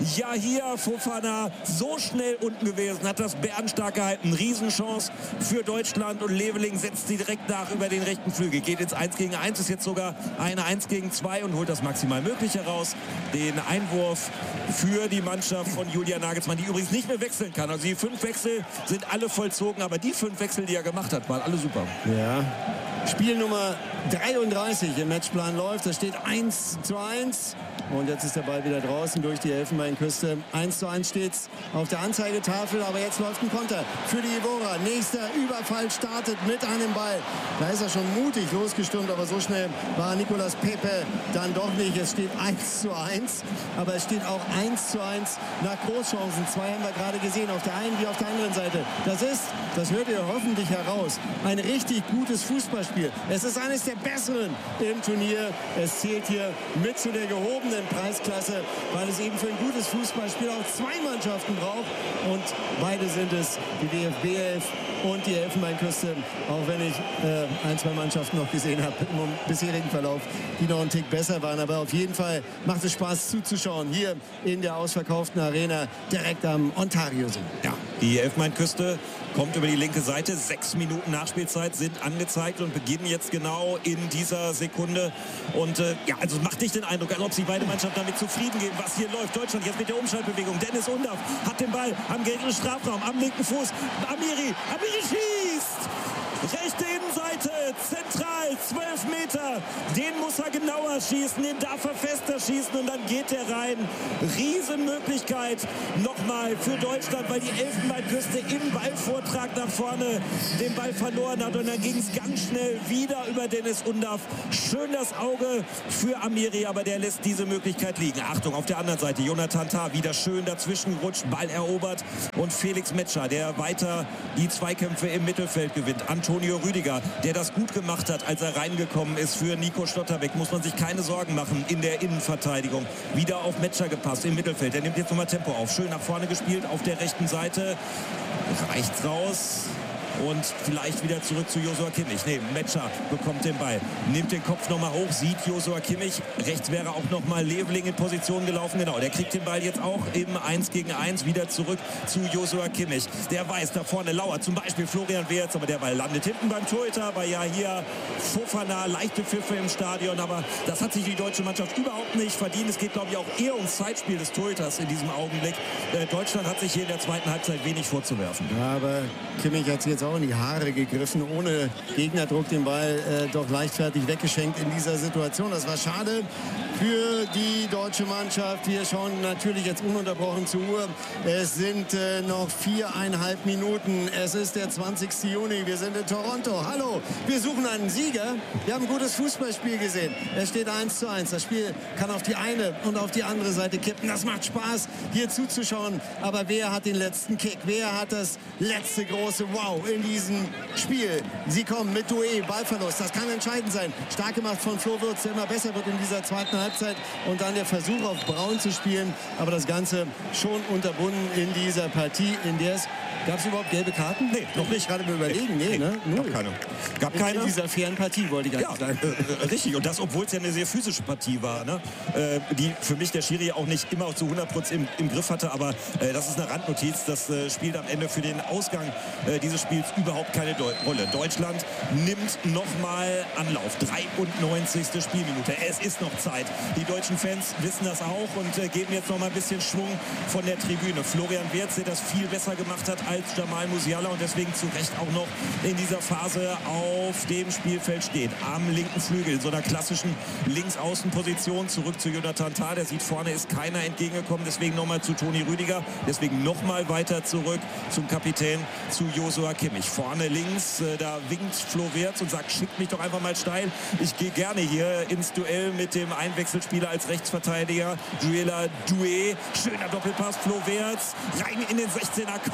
Yahia Fofana so schnell unten gewesen, hat das bärenstark gehalten. Riesenchance für Deutschland und Leveling setzt sie direkt nach über den rechten Flügel. Geht ins eins gegen eins, ist jetzt sogar eine eins gegen zwei und holt das maximal Mögliche raus. Den Einwurf für die Mannschaft von Julian Nagelsmann, die übrigens nicht mehr wechseln kann. Also die fünf Wechsel sind alle vollzogen, aber die fünf Wechsel, die er gemacht hat, waren alle super. Ja. Spiel Nummer dreiunddreißig im Matchplan läuft. Da steht eins zu eins. Und jetzt ist der Ball wieder draußen durch die Elfenbeinküste. eins zu eins steht es auf der Anzeigetafel. Aber jetzt läuft ein Konter für die Evora. Nächster Überfall startet mit einem Ball. Da ist er schon mutig losgestürmt. Aber so schnell war Nicolas Pepe dann doch nicht. Es steht eins zu eins. Aber es steht auch eins zu eins nach Großchancen. Zwei haben wir gerade gesehen. Auf der einen wie auf der anderen Seite. Das ist, das hört ihr hoffentlich heraus, ein richtig gutes Fußballspiel. Es ist eines der besseren im Turnier. Es zählt hier mit zu der gehobenen Preisklasse, weil es eben für ein gutes Fußballspiel auch zwei Mannschaften braucht. Und beide sind es, die D F B elf und die Elfenbeinküste. Auch wenn ich äh, ein, zwei Mannschaften noch gesehen habe im bisherigen Verlauf, die noch einen Tick besser waren. Aber auf jeden Fall macht es Spaß zuzuschauen. Hier in der ausverkauften Arena direkt am Ontario-See. Ja, die Elfenbeinküste kommt über die linke Seite. Sechs Minuten Nachspielzeit sind angezeigt und beginnen jetzt genau in dieser Sekunde. Und äh, ja, also es macht nicht den Eindruck, als ob sich beide Mannschaften damit zufrieden geben, was hier läuft. Deutschland jetzt mit der Umschaltbewegung. Dennis Undaff hat den Ball am gegnerischen Strafraum, am linken Fuß. Amiri, Amiri schießt! Rechte Innenseite, zentral, zwölf Meter. Den muss er genauer schießen, den darf er fester schießen und dann geht er rein. Riesenmöglichkeit nochmal für Deutschland, weil die Elfenbeinküste im Ballvortrag nach vorne den Ball verloren hat. Und dann ging es ganz schnell wieder über Dennis Undaff. Schön das Auge für Amiri, aber der lässt diese Möglichkeit liegen. Achtung, auf der anderen Seite, Jonathan Tah wieder schön dazwischen gerutscht, Ball erobert. Und Felix Metscher, der weiter die Zweikämpfe im Mittelfeld gewinnt. Antonio Rüdiger, der das gut gemacht hat, als er reingekommen ist für Nico Schlotterbeck. Muss man sich keine Sorgen machen in der Innenverteidigung. Wieder auf Metscher gepasst im Mittelfeld. Der nimmt jetzt nochmal Tempo auf. Schön nach vorne gespielt auf der rechten Seite. Reicht raus. Und vielleicht wieder zurück zu Joshua Kimmich. Nee, Metscher bekommt den Ball. Nimmt den Kopf nochmal hoch, sieht Joshua Kimmich. Rechts wäre auch nochmal Leveling in Position gelaufen. Genau, der kriegt den Ball jetzt auch im eins gegen eins wieder zurück zu Joshua Kimmich. Der weiß, da vorne lauert zum Beispiel Florian Wirtz, aber der Ball landet hinten beim Torhüter. Bei Yahia Fofana, leichte Pfiffe im Stadion, aber das hat sich die deutsche Mannschaft überhaupt nicht verdient. Es geht, glaube ich, auch eher ums Zeitspiel des Torhüters in diesem Augenblick. Äh, Deutschland hat sich hier in der zweiten Halbzeit wenig vorzuwerfen. Ja, aber Kimmich hat jetzt auch in die Haare gegriffen, ohne Gegnerdruck den Ball äh, doch leichtfertig weggeschenkt in dieser Situation. Das war schade für die deutsche Mannschaft. Wir schauen natürlich jetzt ununterbrochen zur Uhr. Es sind äh, noch viereinhalb Minuten. Es ist der zwanzigste Juni. Wir sind in Toronto. Hallo, wir suchen einen Sieger. Wir haben ein gutes Fußballspiel gesehen. Es steht eins zu eins. Das Spiel kann auf die eine und auf die andere Seite kippen. Das macht Spaß, hier zuzuschauen. Aber wer hat den letzten Kick? Wer hat das letzte große Wow in diesem Spiel? Sie kommen mit Doué, Ballverlust. Das kann entscheidend sein. Stark gemacht von Flo Wirtz, der immer besser wird in dieser zweiten Halbzeit. Und dann der Versuch auf Braun zu spielen. Aber das Ganze schon unterbunden in dieser Partie, in der es... Gab es überhaupt gelbe Karten? Nee, noch nicht. Gerade mal überlegen. Nee, nee, ne? Gab keine. Gab keine. In dieser fairen Partie, wollte ich eigentlich ja, sagen. Äh, richtig. Und das, obwohl es ja eine sehr physische Partie war, ne? äh, die für mich der Schiri auch nicht immer zu hundert Prozent im, im Griff hatte. Aber äh, das ist eine Randnotiz. Das äh, spielt am Ende für den Ausgang äh, dieses Spiels überhaupt keine Deu Rolle. Deutschland nimmt nochmal Anlauf. dreiundneunzigste Spielminute. Es ist noch Zeit. Die deutschen Fans wissen das auch und äh, geben jetzt noch mal ein bisschen Schwung von der Tribüne. Florian Wirtz, der das viel besser gemacht hat als Jamal Musiala und deswegen zu Recht auch noch in dieser Phase auf dem Spielfeld steht. Am linken Flügel, in so einer klassischen Linksaußenposition. Zurück zu Jonathan Tah. Der sieht, vorne ist keiner entgegengekommen. Deswegen nochmal zu Toni Rüdiger. Deswegen nochmal weiter zurück zum Kapitän, zu Joshua Kimmich. Vorne links, äh, da winkt Flo Wirtz und sagt, schickt mich doch einfach mal steil. Ich gehe gerne hier ins Duell mit dem Einwechselspieler als Rechtsverteidiger, Joëlla Doué. Schöner Doppelpass, Flo Wirtz. Rein in den sechzehner, kommt nicht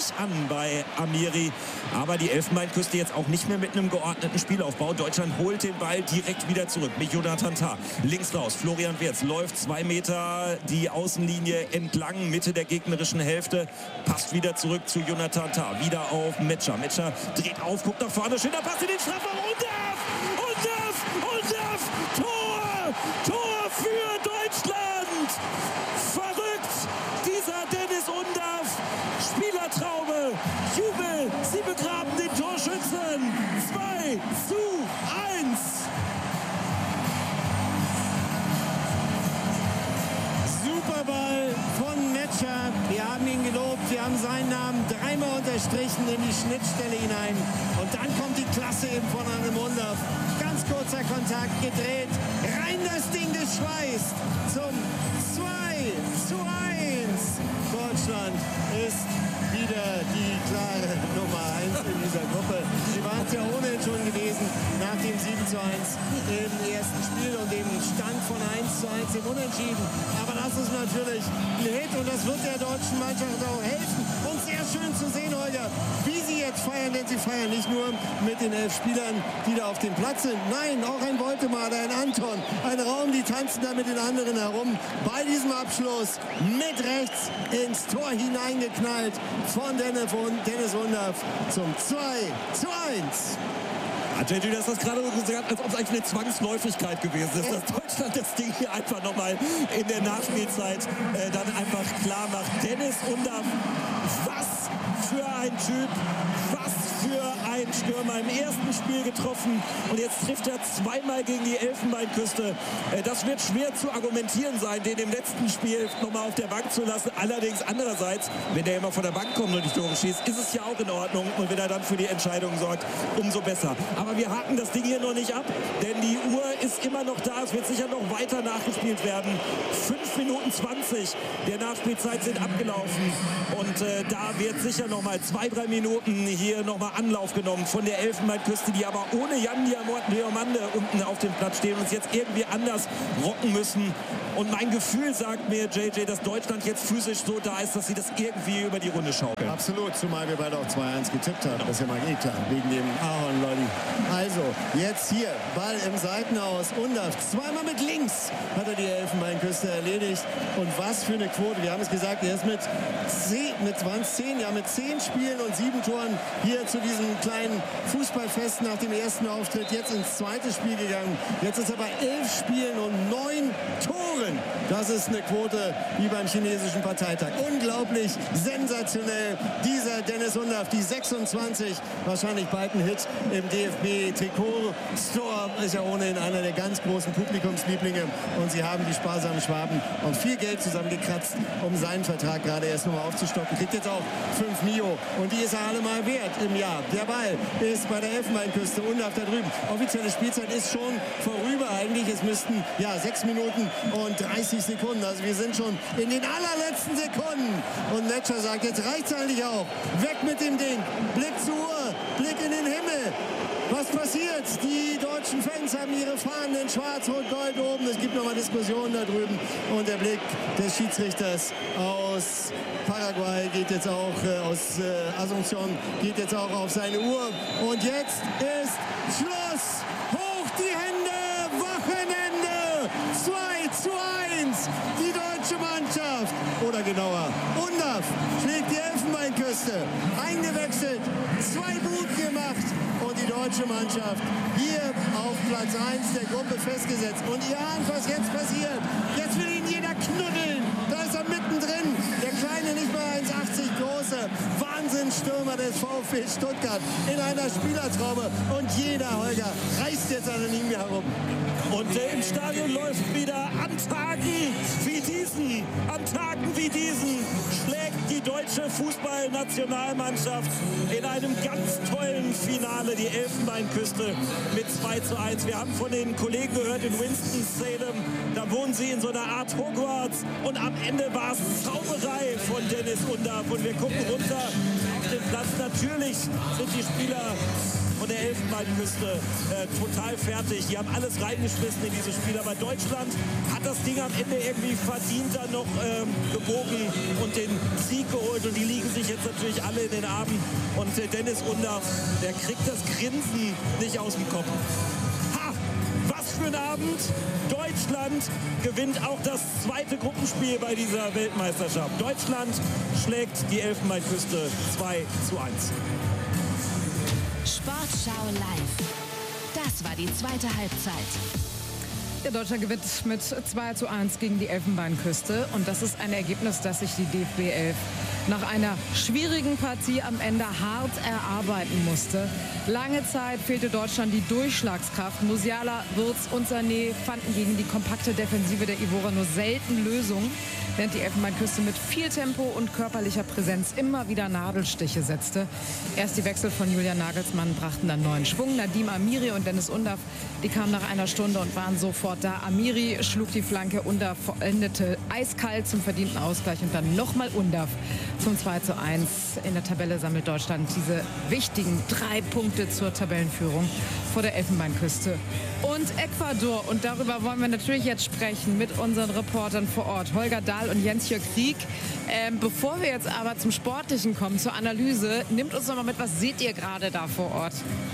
an bei Amiri. Aber die Elfenbeinküste jetzt auch nicht mehr mit einem geordneten Spielaufbau. Deutschland holt den Ball direkt wieder zurück mit Jonathan Tah. Links raus, Florian Wirtz läuft zwei Meter die Außenlinie entlang, Mitte der gegnerischen Hälfte. Passt wieder zurück zu Jonathan Tah. Wieder auf Metscher. Metscher dreht auf, guckt nach vorne. Schöner Pass in den Strafraum. Undav! Undav! Undav! Tor! Tor für Deutschland! Verrückt! Dieser Dennis Undav! Spielertraube! Jubel! Sie begraben den Torschützen! zwei zu eins! Superball von Metscher. Wir haben ihn gelobt, wir haben seinen Namen dreimal unterstrichen in die Schnittstelle hinein. Und dann kommt die Klasse eben von einem Undav. Ganz kurzer Kontakt, gedreht, rein das Ding geschweißt zum zwei zu eins. Deutschland ist wieder die klare Nummer eins in dieser Gruppe. Sie waren es ja ohnehin schon gewesen nach dem sieben zu eins im ersten Spiel und dem Stand von eins zu eins im Unentschieden. Aber das ist natürlich ein Hit und das wird der deutschen Mannschaft auch helfen. Und sehr schön zu sehen, Holger, wie sie jetzt feiern, denn sie feiern nicht nur mit den elf Spielern, die da auf dem Platz sind. Nein, auch ein Woltemade, ein Anton, ein Raum, die tanzen da mit den anderen herum. Bei diesem Abschluss mit rechts ins Tor hineingeknallt von Dennis Undav zum zwei zu eins. J J, das ist gerade so gesagt, als ob es eigentlich eine Zwangsläufigkeit gewesen ist, dass Deutschland das Ding hier einfach nochmal in der Nachspielzeit äh, dann einfach klar macht. Dennis Undav, was für ein Typ, was für ein Stürmer, im ersten Spiel getroffen und jetzt trifft er zweimal gegen die Elfenbeinküste. Äh, das wird schwer zu argumentieren sein, den im letzten Spiel nochmal auf der Bank zu lassen. Allerdings andererseits, wenn der immer von der Bank kommt und die Tore schießt, ist es ja auch in Ordnung und wenn er dann für die Entscheidung sorgt, umso besser. Aber wir haken das Ding hier noch nicht ab, denn die Uhr ist immer noch da. Es wird sicher noch weiter nachgespielt werden. fünf Minuten zwanzig der Nachspielzeit sind abgelaufen und äh, da wird sicher noch mal zwei, drei Minuten hier noch mal Anlauf genommen von der Elfenbeinküste, die aber ohne Jan Diamande unten auf dem Platz stehen und uns jetzt irgendwie anders rocken müssen. Und mein Gefühl sagt mir, J J, dass Deutschland jetzt physisch so da ist, dass sie das irgendwie über die Runde schaukeln. Absolut, zumal wir beide auch zwei eins getippt haben. Das ist ja mal eh klar, wegen dem Ahorn-Lolli. Also, jetzt hier, Ball im Seitenhaus. Undav, zweimal mit links hat er die Elfenbeinküste erledigt. Und was für eine Quote. Wir haben es gesagt, er ist mit zehn, mit waren es zehn, ja, mit zehn Spielen und sieben Toren hier zu diesem kleinen Fußballfest nach dem ersten Auftritt jetzt ins zweite Spiel gegangen. Jetzt ist er bei elf Spielen und neun Toren. Das ist eine Quote wie beim chinesischen Parteitag. Unglaublich, sensationell. Dieser Dennis Undav, die sechsundzwanzig, wahrscheinlich bald ein Hit im D F B-Trikot-Store. Ist ja ohnehin einer der ganz großen Publikumslieblinge. Und sie haben die sparsamen Schwaben auch viel Geld zusammengekratzt, um seinen Vertrag gerade erst nochmal aufzustocken. Kriegt jetzt auch fünf Mio. Und die ist er alle mal wert im Jahr. Der Ball ist bei der Elfenbeinküste. Undav da drüben. Offizielle Spielzeit ist schon vorüber eigentlich. Es müssten ja sechs Minuten und dreißig Sekunden. Also wir sind schon in den allerletzten Sekunden. Und Metscher sagt, jetzt reicht es eigentlich auch. Weg mit dem Ding. Blick zur Uhr. Blick in den Himmel. Was passiert? Die deutschen Fans haben ihre Fahnen in Schwarz, Rot, Gold oben. Es gibt nochmal Diskussionen da drüben. Und der Blick des Schiedsrichters aus Paraguay geht jetzt auch, äh, aus äh, Asunción, geht jetzt auch auf seine Uhr. Und jetzt ist Schluss. Hoch die Hände. Wochenende. zwei zu eins. Die deutsche Mannschaft. Oder genauer, Undav schlägt die Elfenbeinküste. Eingewechselt. Zwei Buden gemacht. Und die deutsche Mannschaft hier auf Platz eins der Gruppe festgesetzt. Und ihr ahnt, was jetzt passiert. Jetzt will ihn jeder knuddeln. Da ist er mittendrin. Der kleine, nicht mal eins achtzig große Wahnsinnsstürmer des VfB Stuttgart in einer Spielertraube. Und jeder, Holger, reißt jetzt an ihm herum. Und äh, im Stadion läuft wieder an Tagen wie diesen, an Tagen wie diesen schlägt die deutsche Fußballnationalmannschaft in einem ganz tollen Finale die Elfenbeinküste mit zwei zu eins. Wir haben von den Kollegen gehört in Winston-Salem, da wohnen sie in so einer Art Hogwarts und am Ende war es Zauberei von Dennis Undav und wir gucken runter den Platz. Natürlich sind die Spieler von der Elfenbeinküste äh, total fertig. Die haben alles reingeschmissen in dieses Spiel. Aber Deutschland hat das Ding am Ende irgendwie verdient dann noch ähm, gebogen und den Sieg geholt. Und die liegen sich jetzt natürlich alle in den Armen. Und äh, Dennis Undaff, der kriegt das Grinsen nicht aus dem Kopf. Ha! Was für ein Abend! Deutschland gewinnt auch das zweite Gruppenspiel bei dieser Weltmeisterschaft. Deutschland schlägt die Elfenbeinküste zwei zu eins. Sportschau live. Das war die zweite Halbzeit. Ja, Deutschland gewinnt mit zwei zu eins gegen die Elfenbeinküste. Und das ist ein Ergebnis, das sich die D F B elf nach einer schwierigen Partie am Ende hart erarbeiten musste. Lange Zeit fehlte Deutschland die Durchschlagskraft. Musiala, Wirtz und Sané fanden gegen die kompakte Defensive der Ivorer nur selten Lösungen, während die Elfenbeinküste mit viel Tempo und körperlicher Präsenz immer wieder Nadelstiche setzte. Erst die Wechsel von Julian Nagelsmann brachten dann neuen Schwung. Nadim Amiri und Dennis Undaff, die kamen nach einer Stunde und waren sofort da. Amiri schlug die Flanke, Undaff vollendete eiskalt zum verdienten Ausgleich und dann nochmal Undaff zum zwei zu eins. In der Tabelle sammelt Deutschland diese wichtigen drei Punkte zur Tabellenführung vor der Elfenbeinküste und Ecuador. Und darüber wollen wir natürlich jetzt sprechen mit unseren Reportern vor Ort, Holger Dahl und Jens-Jörg Krieg. Ähm, bevor wir jetzt aber zum Sportlichen kommen, zur Analyse, nimmt uns noch mal mit, was seht ihr gerade da vor Ort?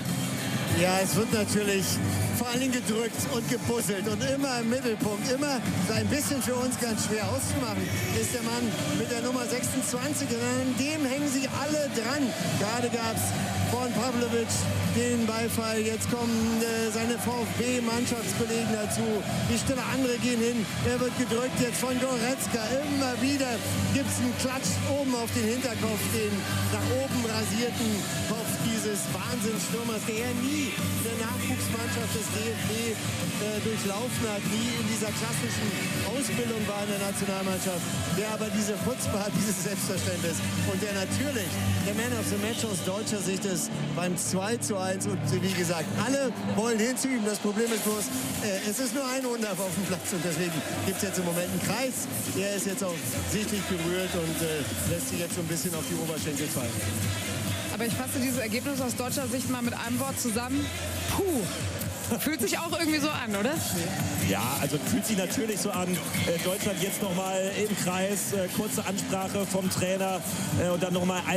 Ja, es wird natürlich vor allen Dingen gedrückt und gebusselt und immer im Mittelpunkt, immer so ein bisschen für uns ganz schwer auszumachen, ist der Mann mit der Nummer sechsundzwanzig. Und an dem hängen sie alle dran. Gerade gab es von Pavlovic den Beifall. Jetzt kommen äh, seine VfB-Mannschaftskollegen dazu. Die Stille andere gehen hin. Er wird gedrückt jetzt von Goretzka. Immer wieder gibt es einen Klatsch oben auf den Hinterkopf, den nach oben rasierten Kopf dieses Wahnsinnsstürmers, der ja nie in der Nachwuchsmannschaft des D F B äh, durchlaufen hat, nie in dieser klassischen Ausbildung war in der Nationalmannschaft, der aber diese Chutzpe hat, dieses Selbstverständnis und der natürlich der Man of the Match aus deutscher Sicht ist beim zwei zu eins und wie gesagt, alle wollen hinzuüben. Das Problem ist bloß, äh, es ist nur ein Undaff auf dem Platz und deswegen gibt es jetzt im Moment einen Kreis. Der ist jetzt auch sichtlich berührt und äh, lässt sich jetzt so ein bisschen auf die Oberschenkel fallen. Aber ich fasse dieses Ergebnis aus deutscher Sicht mal mit einem Wort zusammen. Puh. Fühlt sich auch irgendwie so an, oder? Ja, also fühlt sich natürlich so an. Äh, Deutschland jetzt nochmal im Kreis, äh, kurze Ansprache vom Trainer äh, und dann nochmal